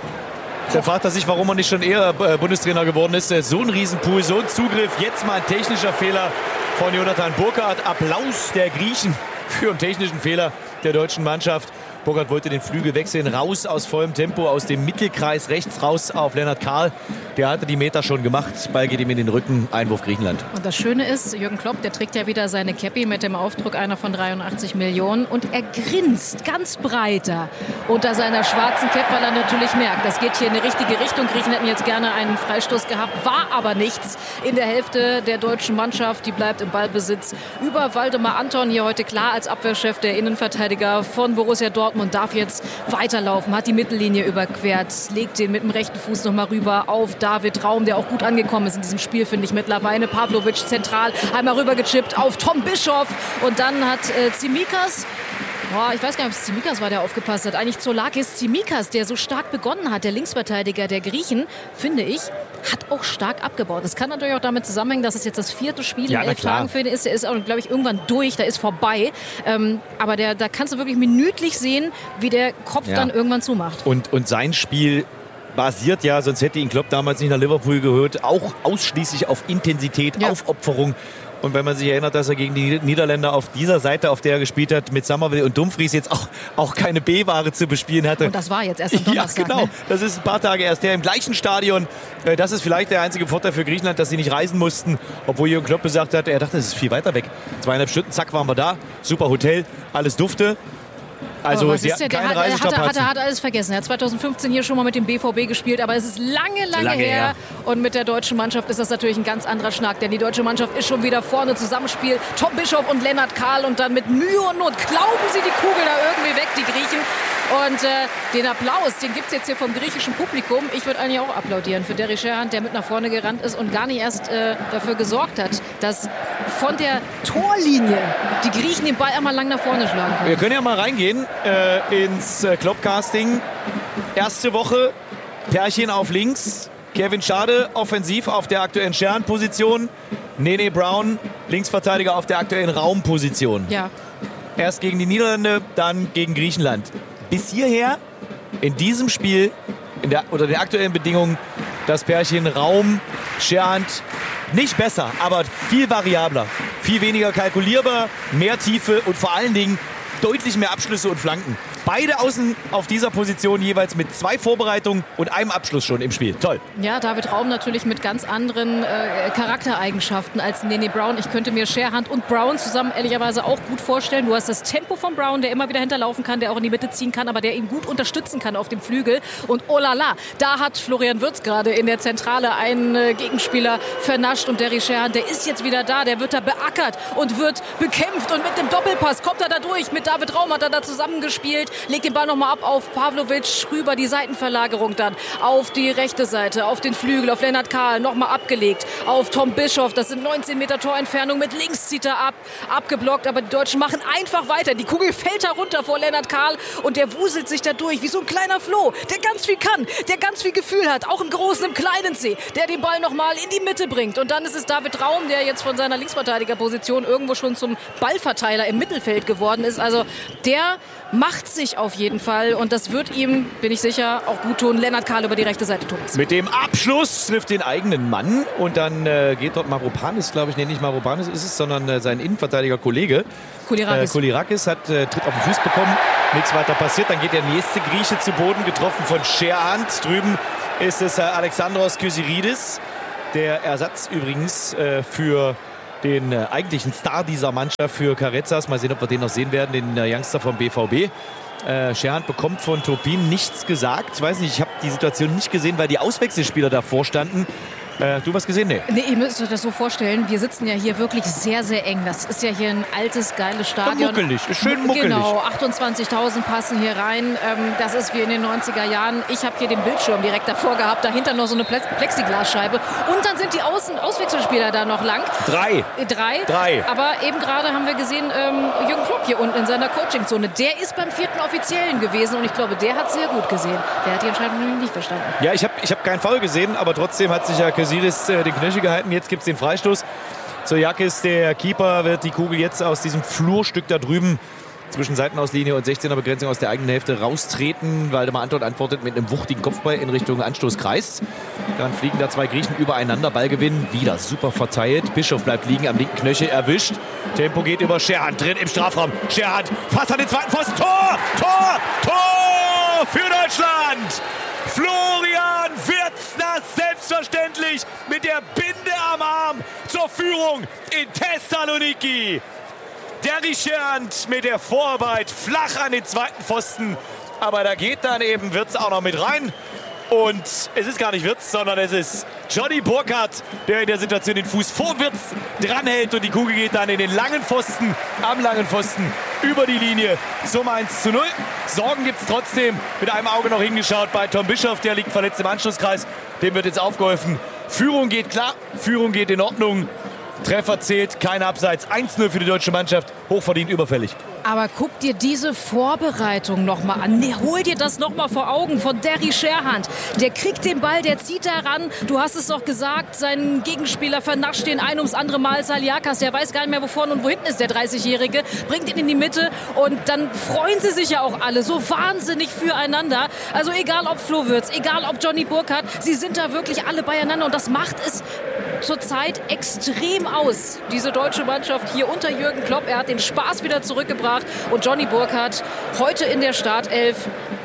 dann fragt er sich, warum er nicht schon eher Bundestrainer geworden ist. So ein Riesenpool, so ein Zugriff. Jetzt mal ein technischer Fehler von Jonathan Burkhardt. Applaus der Griechen für einen technischen Fehler der deutschen Mannschaft. Burkhardt wollte den Flügel wechseln, raus aus vollem Tempo, aus dem Mittelkreis rechts raus auf Lennart Kahl. Der hatte die Meter schon gemacht. Ball geht ihm in den Rücken. Einwurf Griechenland. Und das Schöne ist, Jürgen Klopp, der trägt ja wieder seine Käppi mit dem Aufdruck einer von 83 Millionen. Und er grinst ganz breiter unter seiner schwarzen Cap, weil er natürlich merkt, das geht hier in die richtige Richtung. Griechen hätten jetzt gerne einen Freistoß gehabt, war aber nichts in der Hälfte der deutschen Mannschaft. Die bleibt im Ballbesitz über Waldemar Anton, hier heute klar als Abwehrchef, der Innenverteidiger von Borussia Dortmund. Darf jetzt weiterlaufen, hat die Mittellinie überquert, legt den mit dem rechten Fuß nochmal rüber auf David Raum, der auch gut angekommen ist in diesem Spiel, finde ich mittlerweile. Pavlovic zentral, einmal rübergechippt auf Tom Bischoff und dann hat Tsimikas, ich weiß gar nicht, ob es Tsimikas war, der aufgepasst hat. Eigentlich Zoulakis. Tsimikas, der so stark begonnen hat, der Linksverteidiger der Griechen, finde ich, hat auch stark abgebaut. Das kann natürlich auch damit zusammenhängen, dass es jetzt das 4. Spiel in 11 Tagen für ihn ist. Er ist auch, glaube ich, irgendwann durch, da ist vorbei. Aber da kannst du wirklich minütlich sehen, wie der Kopf dann irgendwann zumacht. Und sein Spiel basiert ja, sonst hätte ihn Klopp damals nicht nach Liverpool gehört, auch ausschließlich auf Intensität, Aufopferung. Und wenn man sich erinnert, dass er gegen die Niederländer auf dieser Seite, auf der er gespielt hat, mit Summerville und Dumfries jetzt auch keine B-Ware zu bespielen hatte. Und das war jetzt erst am Donnerstag. Ja, genau. Ne? Das ist ein paar Tage erst her im gleichen Stadion. Das ist vielleicht der einzige Vorteil für Griechenland, dass sie nicht reisen mussten. Obwohl Jürgen Klopp gesagt hat, er dachte, es ist viel weiter weg. 2,5 Stunden, zack, waren wir da. Super Hotel, alles dufte. Also sie hatten keine Reisestrapazen. Hat alles vergessen. Er hat 2015 hier schon mal mit dem BVB gespielt, aber es ist lange her. Und mit der deutschen Mannschaft ist das natürlich ein ganz anderer Schnack, denn die deutsche Mannschaft ist schon wieder vorne, Zusammenspiel Tom Bischoff und Lennart Kahl und dann mit Mühe und Not klauben sie die Kugel da irgendwie weg, die Griechen. Und den Applaus, den gibt es jetzt hier vom griechischen Publikum. Ich würde eigentlich auch applaudieren für Derry Sherhan, der mit nach vorne gerannt ist und gar nicht erst dafür gesorgt hat, dass von der Torlinie die Griechen den Ball einmal lang nach vorne schlagen können. Wir können ja mal reingehen ins Klopp-Casting. Erste Woche, Pärchen auf links. Kevin Schade offensiv auf der aktuellen Sherhan-Position. Nene Brown, Linksverteidiger auf der aktuellen Raumposition. Ja. Erst gegen die Niederlande, dann gegen Griechenland. Bis hierher, in diesem Spiel, unter den aktuellen Bedingungen, das Pärchen Raum, Sherhan, nicht besser, aber viel variabler, viel weniger kalkulierbar, mehr Tiefe und vor allen Dingen deutlich mehr Abschlüsse und Flanken. Beide außen auf dieser Position jeweils mit 2 Vorbereitungen und einem Abschluss schon im Spiel. Toll. Ja, David Raum natürlich mit ganz anderen Charaktereigenschaften als Nene Brown. Ich könnte mir Sherhan und Brown zusammen ehrlicherweise auch gut vorstellen. Du hast das Tempo von Brown, der immer wieder hinterlaufen kann, der auch in die Mitte ziehen kann, aber der ihn gut unterstützen kann auf dem Flügel. Und oh la la, da hat Florian Wirtz gerade in der Zentrale einen Gegenspieler vernascht und Derry Sherhan, der ist jetzt wieder da, der wird da beackert und wird bekämpft und mit dem Doppelpass kommt er da durch. Mit David Raum hat er da zusammengespielt. legt den Ball nochmal ab auf Pavlovic, rüber die Seitenverlagerung dann auf die rechte Seite, auf den Flügel, auf Lennart Kahl, nochmal abgelegt, auf Tom Bischoff, das sind 19 Meter Torentfernung, mit links zieht er ab, abgeblockt, aber die Deutschen machen einfach weiter. Die Kugel fällt da runter vor Lennart Kahl und der wuselt sich da durch wie so ein kleiner Floh, der ganz viel kann, der ganz viel Gefühl hat, auch im großen, im kleinen C, der den Ball nochmal in die Mitte bringt. Und dann ist es David Raum, der jetzt von seiner Linksverteidigerposition irgendwo schon zum Ballverteiler im Mittelfeld geworden ist. Also der macht sich auf jeden Fall und das wird ihm, bin ich sicher, auch gut tun. Lennart Kahl über die rechte Seite, Thomas. Mit dem Abschluss trifft den eigenen Mann und dann geht dort Maropanis, glaube ich, nicht Maropanis ist es, sondern sein Innenverteidiger-Kollege. Koulirakis tritt auf den Fuß bekommen, nichts weiter passiert. Dann geht der nächste Grieche zu Boden, getroffen von Scherhand. Drüben ist es Alexandros Kyriakides, der Ersatz übrigens für den eigentlichen Star dieser Mannschaft, für Carezas. Mal sehen, ob wir den noch sehen werden, den Youngster vom BVB. Scherhand bekommt von Turpin nichts gesagt. Ich weiß nicht, ich habe die Situation nicht gesehen, weil die Auswechselspieler davor standen. Du was gesehen? Nee. Nee, ihr müsst euch das so vorstellen. Wir sitzen ja hier wirklich sehr, sehr eng. Das ist ja hier ein altes, geiles Stadion. Muckelig, schön muckelig. Genau, 28.000 passen hier rein. Das ist wie in den 90er Jahren. Ich habe hier den Bildschirm direkt davor gehabt. Dahinter noch so eine Plexiglasscheibe. Und dann sind die Auswechselspieler da noch lang. Drei. Aber eben gerade haben wir gesehen, Jürgen Klopp hier unten in seiner Coachingzone. Der ist beim 4. Offiziellen gewesen. Und ich glaube, der hat sehr gut gesehen. Der hat die Entscheidung nämlich nicht verstanden. Ja, ich hab keinen Foul gesehen. Aber trotzdem hat sich ja Kyriakides den Knöchel gehalten. Jetzt gibt es den Freistoß. Zoyakis, der Keeper, wird die Kugel jetzt aus diesem Flurstück da drüben zwischen Seitenauslinie und 16er Begrenzung aus der eigenen Hälfte raustreten. Waldemar Anton antwortet mit einem wuchtigen Kopfball in Richtung Anstoßkreis. Dann fliegen da zwei Griechen übereinander. Ballgewinn wieder super verteilt. Bischof bleibt liegen, am linken Knöchel erwischt. Tempo geht über Scherhand, drin im Strafraum. Scherhand fast an den zweiten Pfosten. Tor! Für Deutschland! Florian Wirtz, selbstverständlich mit der Binde am Arm zur Führung in Thessaloniki. Derry Scherhand mit der Vorarbeit flach an den zweiten Pfosten. Aber da geht dann eben Wirtz auch noch mit rein. Und es ist gar nicht Wirtz, sondern es ist Johnny Burkhardt, der in der Situation den Fuß vor Wirtz dranhält. Und die Kugel geht dann in den langen Pfosten, am langen Pfosten über die Linie zum 1:0. Sorgen gibt es trotzdem. Mit einem Auge noch hingeschaut bei Tom Bischoff. Der liegt verletzt im Anschlusskreis. Dem wird jetzt aufgeholfen. Führung geht klar, Führung geht in Ordnung. Treffer zählt, kein Abseits. 1:0 für die deutsche Mannschaft. Hochverdient, überfällig. Aber guck dir diese Vorbereitung nochmal an. Hol dir das nochmal vor Augen von Derry Scherhand. Der kriegt den Ball, der zieht da ran. Du hast es doch gesagt, sein Gegenspieler vernascht den ein ums andere Mal. Saliakas, der weiß gar nicht mehr, wo vorne und wo hinten ist, der 30-Jährige. Bringt ihn in die Mitte und dann freuen sie sich ja auch alle so wahnsinnig füreinander. Also egal ob Flo Wirtz, egal ob Johnny Burkhardt, sie sind da wirklich alle beieinander und das macht es zurzeit extrem aus. Diese deutsche Mannschaft hier unter Jürgen Klopp. Er hat den Spaß wieder zurückgebracht. Und Johnny Burkhardt heute in der Startelf.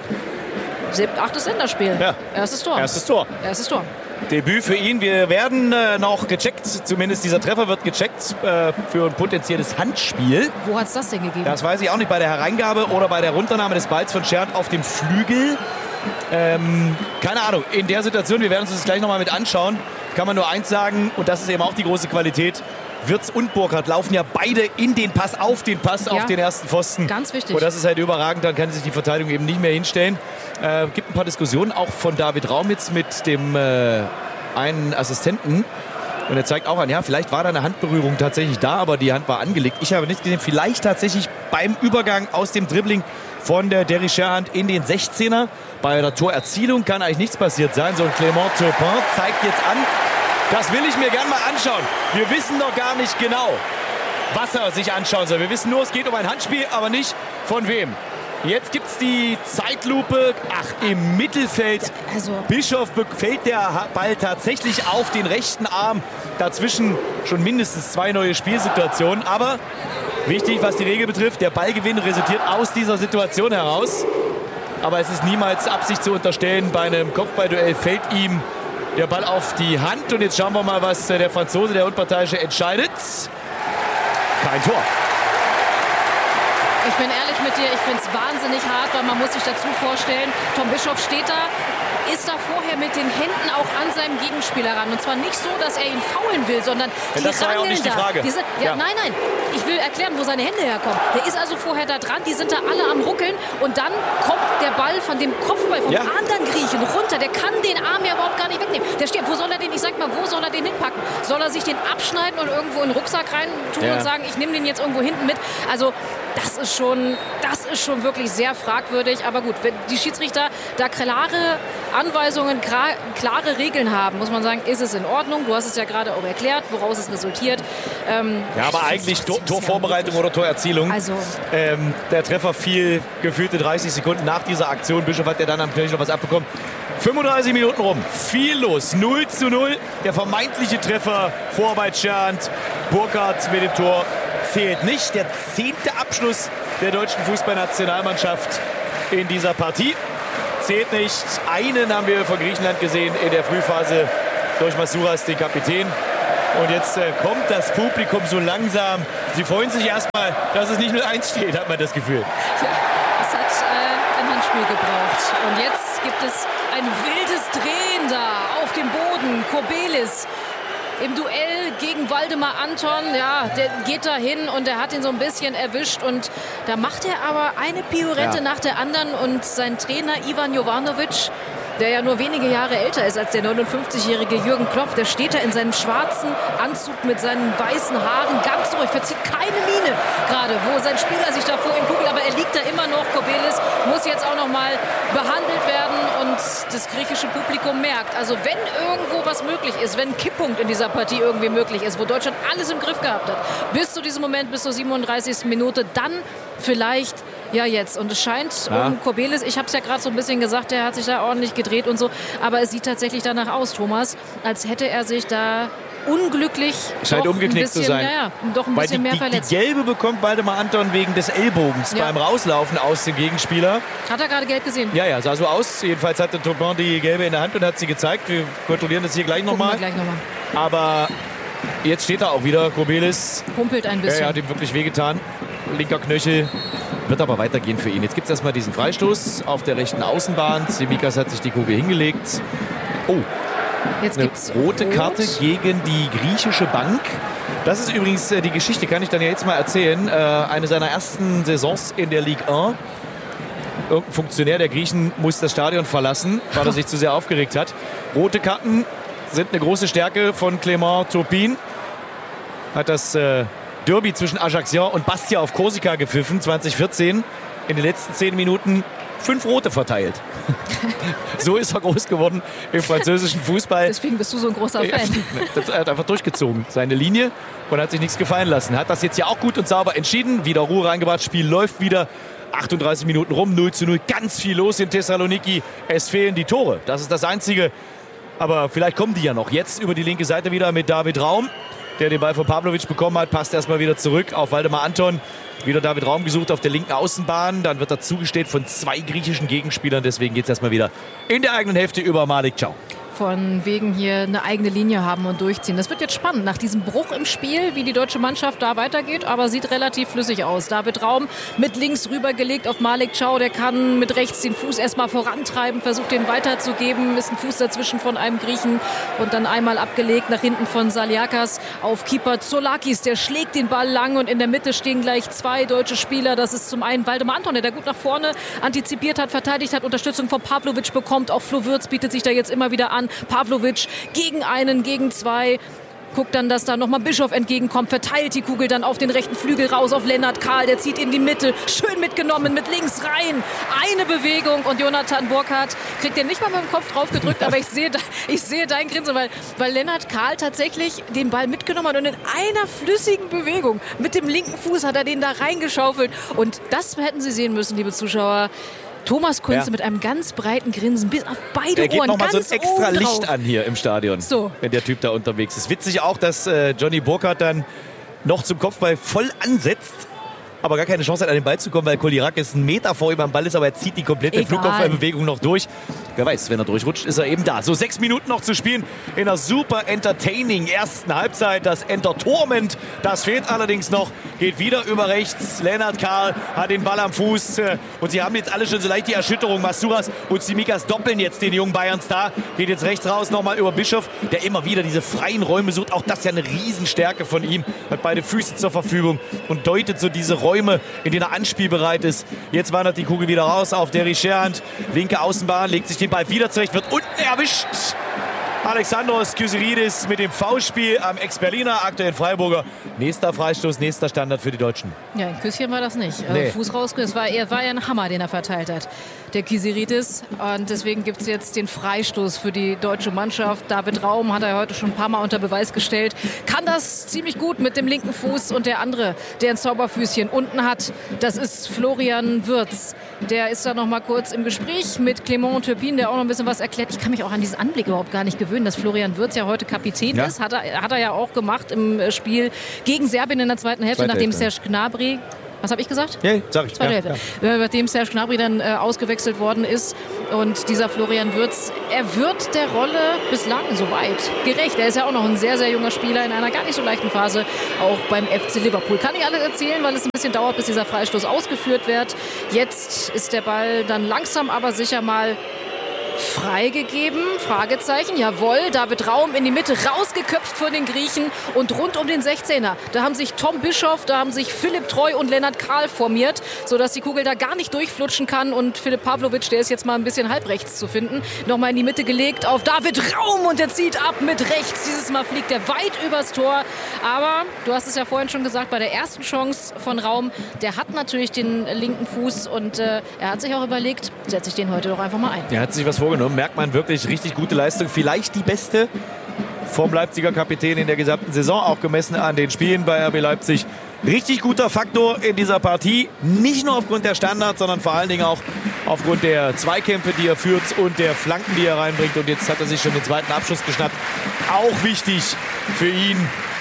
8. Länderspiel. Ja. Erstes Tor. Debüt für ihn. Wir werden noch gecheckt. Zumindest dieser Treffer wird gecheckt für ein potenzielles Handspiel. Wo hat es das denn gegeben? Das weiß ich auch nicht. Bei der Hereingabe oder bei der Runternahme des Balls von Scherhand auf dem Flügel. Keine Ahnung. In der Situation, wir werden uns das gleich nochmal mit anschauen, kann man nur eins sagen. Und das ist eben auch die große Qualität. Wirtz und Burkhardt laufen ja beide in den Pass, auf den ersten Pfosten. Ganz wichtig. Und das ist halt überragend, dann kann sich die Verteidigung eben nicht mehr hinstellen. Gibt ein paar Diskussionen, auch von David Raum jetzt mit dem einen Assistenten. Und er zeigt auch an, ja, vielleicht war da eine Handberührung tatsächlich da, aber die Hand war angelegt. Ich habe nicht gesehen, vielleicht tatsächlich beim Übergang aus dem Dribbling von der Derry Scherhand in den 16er. Bei der Torerzielung kann eigentlich nichts passiert sein. So ein Clément Turpin zeigt jetzt an, das will ich mir gern mal anschauen. Wir wissen noch gar nicht genau, was er sich anschauen soll. Wir wissen nur, es geht um ein Handspiel, aber nicht von wem. Jetzt gibt es die Zeitlupe. Im Mittelfeld. Bischof fällt der Ball tatsächlich auf den rechten Arm. Dazwischen schon mindestens 2 neue Spielsituationen. Aber wichtig, was die Regel betrifft, der Ballgewinn resultiert aus dieser Situation heraus. Aber es ist niemals Absicht zu unterstellen. Bei einem Kopfballduell fällt ihm der Ball auf die Hand. Und jetzt schauen wir mal, was der Franzose, der Unparteiische, entscheidet. Kein Tor. Ich bin ehrlich mit dir, ich finde es wahnsinnig hart, weil man muss sich dazu vorstellen, Tom Bischoff steht da, ist da vorher mit den Händen auch an seinem Gegenspieler ran. Und zwar nicht so, dass er ihn faulen will, sondern die das war ja auch nicht die Frage. Nein, ich will erklären, wo seine Hände herkommen. Der ist also vorher da dran, die sind da alle am Ruckeln und dann kommt der Ball von dem Kopfball vom anderen Griechen runter. Der kann den Arm ja überhaupt gar nicht wegnehmen. Der steht, wo soll er den, ich sag mal, wo soll er den hinpacken? Soll er sich den abschneiden und irgendwo in den Rucksack rein tun und sagen, ich nehme den jetzt irgendwo hinten mit? Also das ist schon wirklich sehr fragwürdig. Aber gut, wenn die Schiedsrichter da klare Anweisungen, klare Regeln haben, muss man sagen, ist es in Ordnung. Du hast es ja gerade auch erklärt, woraus es resultiert. Aber eigentlich Torvorbereitung oder Torerzielung. Also, der Treffer fiel gefühlte 30 Sekunden nach dieser Aktion. Bischof hat ja dann am Knöchel noch was abbekommen. 35 Minuten rum, viel los, 0:0. Der vermeintliche Treffer, Vorarbeit Schand, Burkhardt mit dem Tor zählt nicht. Der 10. Abschluss der deutschen Fußballnationalmannschaft in dieser Partie zählt nicht. Einen haben wir von Griechenland gesehen in der Frühphase durch Masouras, den Kapitän. Und jetzt kommt das Publikum so langsam. Sie freuen sich erstmal, dass es nicht 0:1 steht, hat man das Gefühl. Ja, es hat ein Handspiel gebraucht. Und jetzt gibt es ein wildes Drehen da auf dem Boden. Kobelis im Duell gegen Waldemar Anton, ja, der geht da hin und der hat ihn so ein bisschen erwischt und da macht er aber eine Pirouette nach der anderen und sein Trainer Ivan Jovanovic, der ja nur wenige Jahre älter ist als der 59-jährige Jürgen Klopp, der steht da in seinem schwarzen Anzug mit seinen weißen Haaren ganz ruhig, verzieht keine Miene gerade, wo sein Spieler sich da vor ihm kugelt, aber er liegt da immer noch. Kobelis muss jetzt auch noch mal behandelt werden und das griechische Publikum merkt, also wenn irgendwo was möglich ist, wenn ein Kipppunkt in dieser Partie irgendwie möglich ist, wo Deutschland alles im Griff gehabt hat, bis zu diesem Moment, bis zur 37. Minute, dann vielleicht ja jetzt. Und es scheint um Kobelis, ich habe es ja gerade so ein bisschen gesagt, der hat sich da ordentlich gedreht und so, aber es sieht tatsächlich danach aus, Thomas, als hätte er sich da unglücklich scheint umgeknickt zu sein. Doch ein bisschen mehr verletzt. Die gelbe bekommt Waldemar Anton wegen des Ellbogens beim Rauslaufen aus dem Gegenspieler. Hat er gerade gelb gesehen? Ja, sah so aus. Jedenfalls hatte Taubin die gelbe in der Hand und hat sie gezeigt. Wir kontrollieren das hier gleich nochmal. Aber jetzt steht er auch wieder, Kobelis. Humpelt ein bisschen. Er hat ihm wirklich wehgetan. Linker Knöchel. Wird aber weitergehen für ihn. Jetzt gibt es erstmal diesen Freistoß auf der rechten Außenbahn. Tsimikas hat sich die Kugel hingelegt. Oh. Jetzt eine gibt's rote Karte gegen die griechische Bank. Das ist übrigens die Geschichte, kann ich dann ja jetzt mal erzählen. Eine seiner ersten Saisons in der Ligue 1. Irgendein Funktionär der Griechen muss das Stadion verlassen, weil er sich zu sehr aufgeregt hat. Rote Karten sind eine große Stärke von Clément Turpin. Hat das Derby zwischen Ajaccio und Bastia auf Korsika gepfiffen, 2014. In den letzten 10 Minuten 5 Rote verteilt. So ist er groß geworden im französischen Fußball. Deswegen bist du so ein großer Fan. Er hat einfach durchgezogen, seine Linie, und hat sich nichts gefallen lassen. Hat das jetzt ja auch gut und sauber entschieden. Wieder Ruhe reingebracht, Spiel läuft wieder. 38 Minuten rum, 0:0. Ganz viel los in Thessaloniki. Es fehlen die Tore. Das ist das Einzige. Aber vielleicht kommen die ja noch. Jetzt über die linke Seite wieder mit David Raum, der den Ball von Pavlovic bekommen hat. Passt erstmal wieder zurück auf Waldemar Anton. Wieder David Raum gesucht auf der linken Außenbahn. Dann wird er zugestellt von 2 griechischen Gegenspielern. Deswegen geht es erstmal wieder in der eigenen Hälfte über Malik Ciao. Von wegen hier eine eigene Linie haben und durchziehen. Das wird jetzt spannend nach diesem Bruch im Spiel, wie die deutsche Mannschaft da weitergeht, aber sieht relativ flüssig aus. David Raum mit links rübergelegt auf Malik Ciao, der kann mit rechts den Fuß erstmal vorantreiben, versucht den weiterzugeben, ist ein Fuß dazwischen von einem Griechen und dann einmal abgelegt nach hinten von Saliakas auf Keeper Zoulakis, der schlägt den Ball lang und in der Mitte stehen gleich 2 deutsche Spieler. Das ist zum einen Waldemar Anton, der da gut nach vorne antizipiert hat, verteidigt hat, Unterstützung von Pavlovic bekommt, auch Flo Würz bietet sich da jetzt immer wieder an. Pavlovic gegen einen, gegen 2. Guckt dann, dass da nochmal Bischof entgegenkommt, verteilt die Kugel dann auf den rechten Flügel raus auf Lennart Kahl, der zieht in die Mitte, schön mitgenommen, mit links rein, eine Bewegung und Jonathan Burkhardt kriegt den nicht mal mit dem Kopf drauf gedrückt, aber ich sehe dein Grinsen, weil Lennart Kahl tatsächlich den Ball mitgenommen hat und in einer flüssigen Bewegung mit dem linken Fuß hat er den da reingeschaufelt und das hätten Sie sehen müssen, liebe Zuschauer. Thomas Kunze mit einem ganz breiten Grinsen bis auf beide Ohren. Er geht nochmal so ein ganz extra oben Licht drauf an hier im Stadion, wenn der Typ da unterwegs ist. Witzig auch, dass Johnny Burkhardt dann noch zum Kopfball voll ansetzt, aber gar keine Chance hat, an den Ball zu kommen, weil Kolirakis 1 Meter vor ihm am Ball ist, aber er zieht die komplette Flugkopfballbewegung noch durch. Wer weiß, wenn er durchrutscht, ist er eben da. So 6 Minuten noch zu spielen in einer super entertaining ersten Halbzeit. Das Entertainment, das fehlt allerdings noch. geht wieder über rechts. Lennart Karl hat den Ball am Fuß. Und sie haben jetzt alle schon so leicht die Erschütterung. Masuras und Tsimikas doppeln jetzt den jungen Bayern-Star. Geht jetzt rechts raus nochmal über Bischof, der immer wieder diese freien Räume sucht. Auch das ist ja eine Riesenstärke von ihm. Hat beide Füße zur Verfügung und deutet so diese Räume, in denen er anspielbereit ist. Jetzt wandert die Kugel wieder raus auf Derry Scherhand. Linke Außenbahn, legt sich den Ball wieder zurecht, wird unten erwischt. Alexandros Kyriakides mit dem Foulspiel am Ex-Berliner, aktuell Freiburger. Nächster Freistoß, nächster Standard für die Deutschen. Ja, ein Küsschen war das nicht. Nee. Fuß raus, es war eher ein Hammer, den er verteilt hat, der Kyriakides. Und deswegen gibt es jetzt den Freistoß für die deutsche Mannschaft. David Raum hat er heute schon ein paar Mal unter Beweis gestellt. Kann das ziemlich gut mit dem linken Fuß. Und der andere, der ein Zauberfüßchen unten hat, das ist Florian Wirtz. Der ist da noch mal kurz im Gespräch mit Clément Turpin, der auch noch ein bisschen was erklärt. Ich kann mich auch an diesen Anblick überhaupt gar nicht gewöhnen, dass Florian Wirtz ja heute Kapitän ist. Hat er ja auch gemacht im Spiel gegen Serbien in der zweiten Hälfte, nachdem Serge Gnabry... Was habe ich gesagt? Ja, sag ich. Zweite Hälfte. Nachdem Serge Gnabry dann ausgewechselt worden ist. Und dieser Florian Wirtz, er wird der Rolle bislang soweit gerecht. Er ist ja auch noch ein sehr, sehr junger Spieler in einer gar nicht so leichten Phase, auch beim FC Liverpool. Kann ich alles erzählen, weil es ein bisschen dauert, bis dieser Freistoß ausgeführt wird. Jetzt ist der Ball dann langsam, aber sicher mal freigegeben, Fragezeichen, jawohl, David Raum in die Mitte, rausgeköpft von den Griechen und rund um den 16er. Da haben sich Tom Bischof, da haben sich Philipp Treu und Lennart Karl formiert, sodass die Kugel da gar nicht durchflutschen kann und Filip Pavlovic, der ist jetzt mal ein bisschen halbrechts zu finden, nochmal in die Mitte gelegt auf David Raum und der zieht ab mit rechts. Dieses Mal fliegt er weit übers Tor, aber du hast es ja vorhin schon gesagt, bei der ersten Chance von Raum, der hat natürlich den linken Fuß und er hat sich auch überlegt, setze ich den heute doch einfach mal ein. Er hat sich was vorgenommen, merkt man wirklich, richtig gute Leistung, vielleicht die beste vom Leipziger Kapitän in der gesamten Saison, auch gemessen an den Spielen bei RB Leipzig. Richtig guter Faktor in dieser Partie, nicht nur aufgrund der Standards, sondern vor allen Dingen auch aufgrund der Zweikämpfe, die er führt und der Flanken, die er reinbringt. Und jetzt hat er sich schon den zweiten Abschuss geschnappt. Auch wichtig für ihn,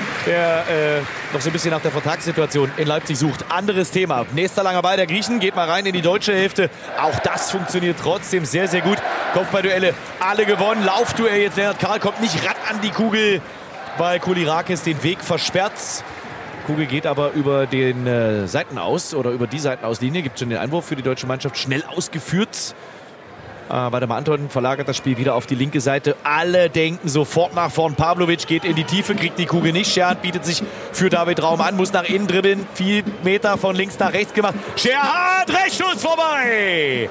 der noch so ein bisschen nach der Vertragssituation in Leipzig sucht. Anderes Thema. Nächster langer Ball der Griechen, geht mal rein in die deutsche Hälfte. Auch das funktioniert trotzdem sehr, sehr gut. Kopfballduelle, alle gewonnen. Laufduell jetzt, Lennart Karl kommt nicht ran an die Kugel, weil Koulirakis den Weg versperrt. Kugel geht aber über den Seitenaus oder über die Seitenauslinie. Gibt schon den Einwurf für die deutsche Mannschaft. Schnell ausgeführt. Waldemar Anton verlagert das Spiel wieder auf die linke Seite. Alle denken sofort nach vorn. Pavlovic geht in die Tiefe, kriegt die Kugel nicht. Scherhand bietet sich für David Raum an, muss nach innen dribbeln. 4 Meter von links nach rechts gemacht. Scherhand, Rechtsschuss vorbei!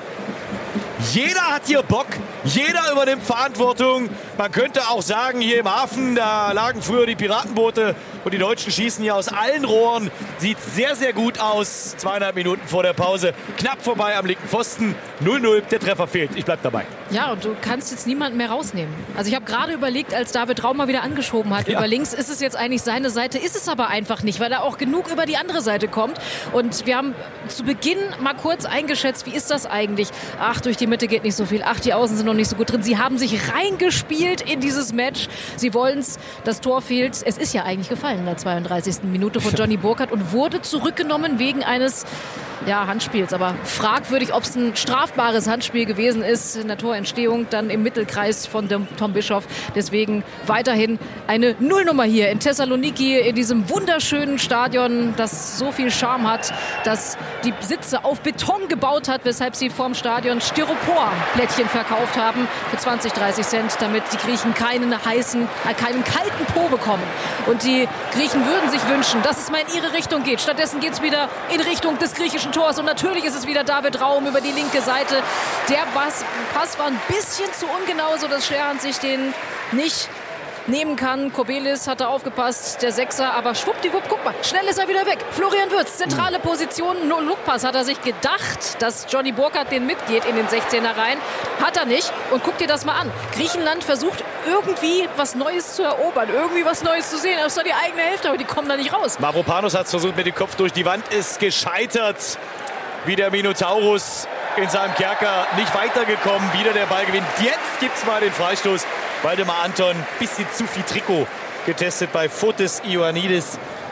Jeder hat hier Bock, jeder übernimmt Verantwortung. Man könnte auch sagen, hier im Hafen, da lagen früher die Piratenboote und die Deutschen schießen hier aus allen Rohren. Sieht sehr, sehr gut aus. 2,5 Minuten vor der Pause. Knapp vorbei am linken Pfosten. 0-0, der Treffer fehlt. Ich bleib dabei. Ja, und du kannst jetzt niemanden mehr rausnehmen. Also ich habe gerade überlegt, als David Raum mal wieder angeschoben hat, über links, ist es jetzt eigentlich seine Seite, ist es aber einfach nicht, weil er auch genug über die andere Seite kommt. Und wir haben zu Beginn mal kurz eingeschätzt, wie ist das eigentlich? Ach, durch die Mitte geht nicht so viel. Ach, die Außen sind noch nicht so gut drin. Sie haben sich reingespielt in dieses Match. Sie wollen es. Das Tor fehlt. Es ist ja eigentlich gefallen in der 32. Minute von Johnny Burkhardt und wurde zurückgenommen wegen eines Handspiels. Aber fragwürdig, ob es ein strafbares Handspiel gewesen ist in der Torentstehung, dann im Mittelkreis von Tom Bischof. Deswegen weiterhin eine Nullnummer hier in Thessaloniki, in diesem wunderschönen Stadion, das so viel Charme hat, dass die Sitze auf Beton gebaut hat, weshalb sie vorm Stadion Styropor-Plättchen verkauft haben für 20, 30 Cent, damit die Griechen keinen kalten Po bekommen. Und die Griechen würden sich wünschen, dass es mal in ihre Richtung geht. Stattdessen geht es wieder in Richtung des griechischen Tors. Und natürlich ist es wieder David Raum über die linke Seite. Der Pass war ein bisschen zu ungenau, sodass Scherhand sich den nicht nehmen kann. Kobelis hat da aufgepasst, der Sechser, aber schwuppdiwupp, guck mal, schnell ist er wieder weg. Florian Wirtz, zentrale Position, no Lookpass hat er sich gedacht, dass Johnny Burkhardt den mitgeht in den 16er rein. Hat er nicht und guck dir das mal an. Griechenland versucht irgendwie was Neues zu erobern, irgendwie was Neues zu sehen. Das ist doch die eigene Hälfte, aber die kommen da nicht raus. Mavropanos hat es versucht mit dem Kopf durch die Wand, ist gescheitert. Wie der Minotaurus in seinem Kerker, nicht weitergekommen. Wieder der Ball gewinnt. Jetzt gibt es mal den Freistoß. Waldemar Anton, bisschen zu viel Trikot getestet bei Fotis Ioannidis.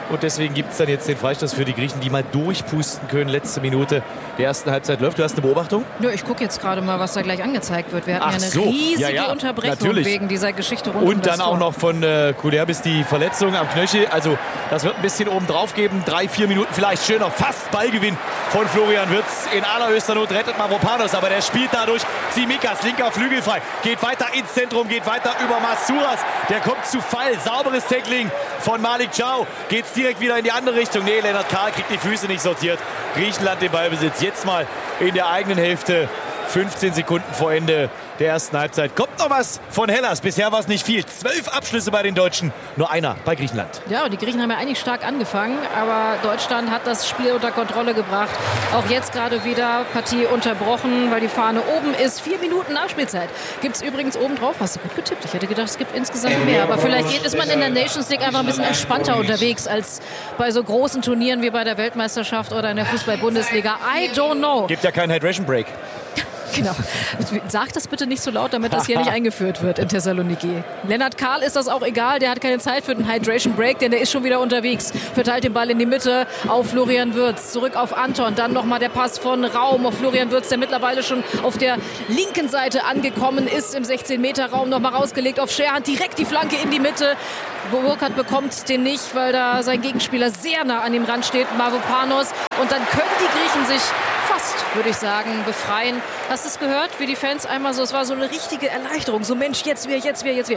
Und deswegen gibt es dann jetzt den Freistoß für die Griechen, die mal durchpusten können. Letzte Minute der ersten Halbzeit läuft. Du hast eine Beobachtung? Ja, ich gucke jetzt gerade mal, was da gleich angezeigt wird. Wir hatten eine riesige Unterbrechung natürlich. Wegen dieser Geschichte rund um und das dann auch Tor. noch von Kuderbis die Verletzung am Knöchel. Also das wird ein bisschen oben drauf geben. 3-4 Minuten vielleicht schöner. Fast Ballgewinn von Florian Wirtz. In allerhöchster Not rettet Mavropanos. Aber der spielt dadurch Tsimikas, linker Flügel frei. Geht weiter ins Zentrum, geht weiter über Masouras. Der kommt zu Fall. Sauberes Tackling von Malik Thiaw. Geht's direkt wieder in die andere Richtung. Nee, Lennart Kahl kriegt die Füße nicht sortiert. Griechenland den Ballbesitz. Jetzt mal in der eigenen Hälfte. 15 Sekunden vor Ende der ersten Halbzeit. Kommt noch was von Hellas. Bisher war es nicht viel. 12 Abschlüsse bei den Deutschen. Nur einer bei Griechenland. Ja, und die Griechen haben ja eigentlich stark angefangen. Aber Deutschland hat das Spiel unter Kontrolle gebracht. Auch jetzt gerade wieder Partie unterbrochen, weil die Fahne oben ist. 4 Minuten Nachspielzeit. Gibt es übrigens oben drauf. Hast du gut getippt? Ich hätte gedacht, es gibt insgesamt mehr. Aber vielleicht ist man in der Nations League einfach ein bisschen entspannter unterwegs als bei so großen Turnieren wie bei der Weltmeisterschaft oder in der Fußball-Bundesliga. I don't know. Gibt ja keinen Hydration Break. Genau. Sag das bitte nicht so laut, damit das hier nicht eingeführt wird in Thessaloniki. Lennart Kahl ist das auch egal, der hat keine Zeit für den Hydration Break, denn der ist schon wieder unterwegs. Verteilt den Ball in die Mitte auf Florian Wirtz, zurück auf Anton, dann nochmal der Pass von Raum auf Florian Wirtz, der mittlerweile schon auf der linken Seite angekommen ist, im 16-Meter-Raum nochmal rausgelegt auf Scherhand, direkt die Flanke in die Mitte. Burkhardt bekommt den nicht, weil da sein Gegenspieler sehr nah an ihm ran steht, Mavropanos. Und dann können die Griechen sich fast, würde ich sagen, befreien. Hast du es gehört, wie die Fans einmal so, es war so eine richtige Erleichterung. So Mensch, jetzt wir.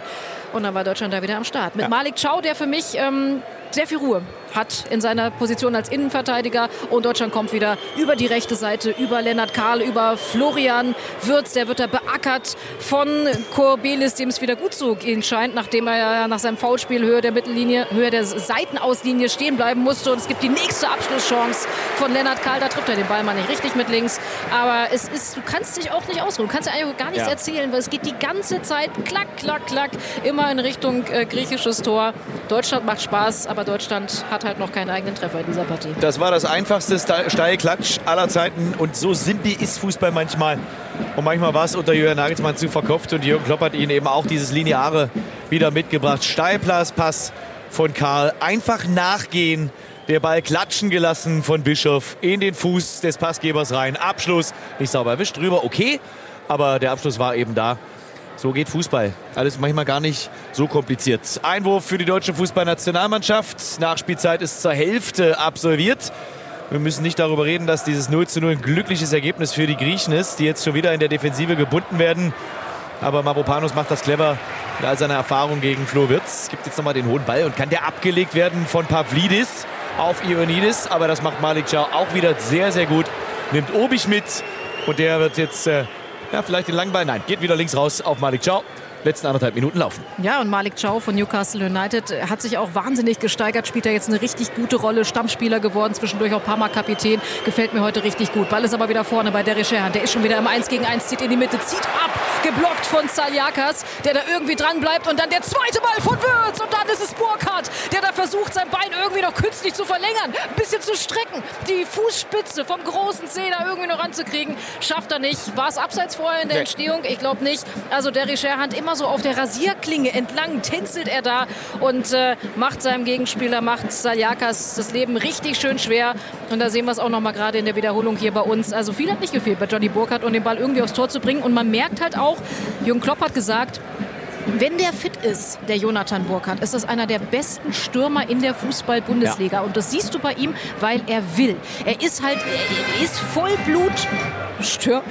Und dann war Deutschland da wieder am Start. Mit Malik Thiaw, der für mich sehr viel Ruhe hat in seiner Position als Innenverteidiger. Und Deutschland kommt wieder über die rechte Seite, über Lennart Kahl, über Florian Wirtz. Der wird da beackert von Korbelis, dem es wieder gut zu gehen scheint, nachdem er ja nach seinem Foulspiel Höhe der Mittellinie, Höhe der Seitenauslinie stehen bleiben musste. Und es gibt die nächste Abschlusschance von Lennart Kahl. Da trifft er den Ball mal nicht richtig mit links. Aber es ist, du kannst dich auch nicht ausruhen. Du kannst ja eigentlich gar nichts erzählen, weil es geht die ganze Zeit klack, klack, klack, immer in Richtung griechisches Tor. Deutschland macht Spaß, aber Deutschland hat halt noch keinen eigenen Treffer in dieser Partie. Das war das einfachste Steilklatsch aller Zeiten. Und so simpel ist Fußball manchmal. Und manchmal war es unter Jürgen Nagelsmann zu verkopft. Und Jürgen Klopp hat ihnen eben auch dieses Lineare wieder mitgebracht. Steilpass von Kahl. Einfach nachgehen. Der Ball klatschen gelassen von Bischof in den Fuß des Passgebers rein. Abschluss. Nicht sauber erwischt. Drüber. Okay. Aber der Abschluss war eben da. So geht Fußball. Alles manchmal gar nicht so kompliziert. Einwurf für die deutsche Fußballnationalmannschaft. Nachspielzeit ist zur Hälfte absolviert. Wir müssen nicht darüber reden, dass dieses 0:0 ein glückliches Ergebnis für die Griechen ist, die jetzt schon wieder in der Defensive gebunden werden. Aber Mavropanos macht das clever mit all seiner Erfahrung gegen Flo Wirtz. Gibt jetzt nochmal den hohen Ball und kann der abgelegt werden von Pavlidis auf Ioannidis. Aber das macht Malik Thiaw auch wieder sehr, sehr gut. Nimmt Obich mit und der wird jetzt... vielleicht den langen Ball. Nein, geht wieder links raus auf Malik Thiaw. Letzten 1,5 Minuten laufen. Ja, und Malik Thiaw von Newcastle United hat sich auch wahnsinnig gesteigert, spielt er jetzt eine richtig gute Rolle, Stammspieler geworden, zwischendurch auch ein paar Mal Kapitän, gefällt mir heute richtig gut. Ball ist aber wieder vorne bei Derek Scherhand, der ist schon wieder im 1 gegen 1, zieht in die Mitte, zieht ab, geblockt von Saliakas, der da irgendwie dran bleibt und dann der zweite Ball von Wirtz und dann ist es Burkhardt, der da versucht, sein Bein irgendwie noch künstlich zu verlängern, ein bisschen zu strecken, die Fußspitze vom großen Zeh da irgendwie noch ranzukriegen, schafft er nicht. War es abseits vorher in der Entstehung? Ich glaube nicht. Also Derek Scherhand immer so auf der Rasierklinge entlang tänzelt er da und macht seinem Gegenspieler, macht Saliakas das Leben richtig schön schwer. Und da sehen wir es auch noch mal gerade in der Wiederholung hier bei uns. Also viel hat nicht gefehlt bei Johnny Burkhardt, um den Ball irgendwie aufs Tor zu bringen. Und man merkt halt auch, Jürgen Klopp hat gesagt, wenn der fit ist, der Jonathan Burkhardt, ist das einer der besten Stürmer in der Fußball-Bundesliga. Ja. Und das siehst du bei ihm, weil er will. Er ist halt, er ist Vollblut Stürmer.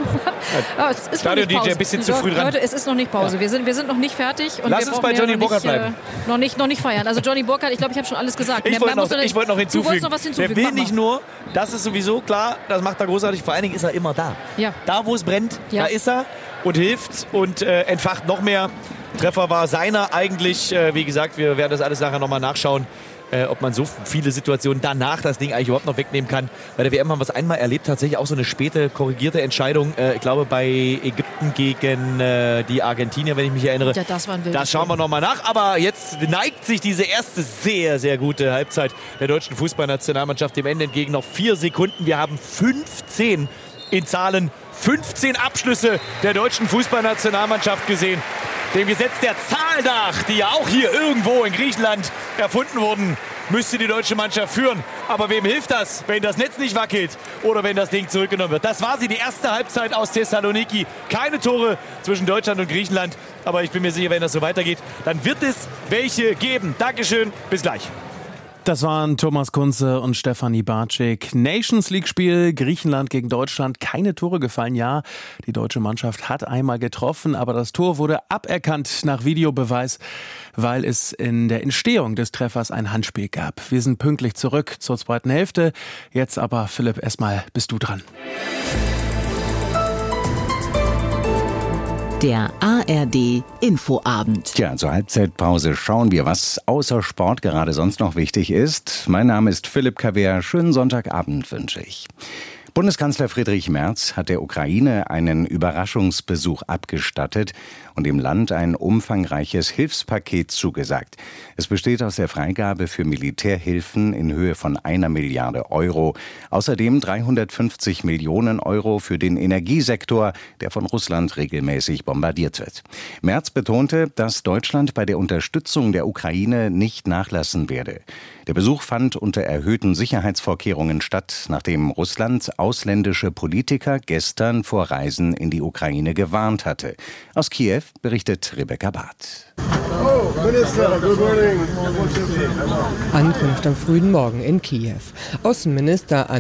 Es ist Stadion DJ ein bisschen zu früh dran. Leute, es ist noch nicht Pause. Ja. Wir sind noch nicht fertig. Und lass uns bei Johnny Burkhardt bleiben. Noch nicht feiern. Also Johnny Burkhardt, ich glaube, ich habe schon alles gesagt. Ich wollte noch hinzufügen. Du wolltest noch was hinzufügen. Der will nicht nur, das ist sowieso klar, das macht er großartig. Vor allen Dingen ist er immer da. Ja. Da, wo es brennt, da ist er und hilft und entfacht noch mehr. Treffer war seiner eigentlich. Wie gesagt, wir werden das alles nachher nochmal nachschauen, ob man so viele Situationen danach das Ding eigentlich überhaupt noch wegnehmen kann. Bei der WM haben wir es einmal erlebt, tatsächlich auch so eine späte korrigierte Entscheidung. Ich glaube bei Ägypten gegen die Argentinier, wenn ich mich erinnere. Ja, das war ein wildes Das schauen wir nochmal nach. Aber jetzt neigt sich diese erste sehr, sehr gute Halbzeit der deutschen Fußballnationalmannschaft dem Ende entgegen. Noch 4 Sekunden. Wir haben 15 in Zahlen. 15 Abschlüsse der deutschen Fußballnationalmannschaft gesehen. Dem Gesetz der Zahl nach, die ja auch hier irgendwo in Griechenland erfunden wurden. müsste die deutsche Mannschaft führen. Aber wem hilft das, wenn das Netz nicht wackelt oder wenn das Ding zurückgenommen wird? Das war sie, die erste Halbzeit aus Thessaloniki. Keine Tore zwischen Deutschland und Griechenland. Aber ich bin mir sicher, wenn das so weitergeht, dann wird es welche geben. Dankeschön, bis gleich. Das waren Thomas Kunze und Stefanie Bartschik. Nations League-Spiel Griechenland gegen Deutschland. Keine Tore gefallen. Ja, die deutsche Mannschaft hat einmal getroffen, aber das Tor wurde aberkannt nach Videobeweis, weil es in der Entstehung des Treffers ein Handspiel gab. Wir sind pünktlich zurück zur zweiten Hälfte. Jetzt aber, Philipp, erstmal bist du dran. Der ARD Infoabend. Tja, zur Halbzeitpause schauen wir, was außer Sport gerade sonst noch wichtig ist. Mein Name ist Philipp Kaver. Schönen Sonntagabend wünsche ich. Bundeskanzler Friedrich Merz hat der Ukraine einen Überraschungsbesuch abgestattet und dem Land ein umfangreiches Hilfspaket zugesagt. Es besteht aus der Freigabe für Militärhilfen in Höhe von 1 Milliarde Euro. Außerdem 350 Millionen Euro für den Energiesektor, der von Russland regelmäßig bombardiert wird. Merz betonte, dass Deutschland bei der Unterstützung der Ukraine nicht nachlassen werde. Der Besuch fand unter erhöhten Sicherheitsvorkehrungen statt, nachdem Russland ausländische Politiker gestern vor Reisen in die Ukraine gewarnt hatte. Aus Kiew berichtet Rebecca Barth. Ankunft am frühen Morgen in Kiew. Außenminister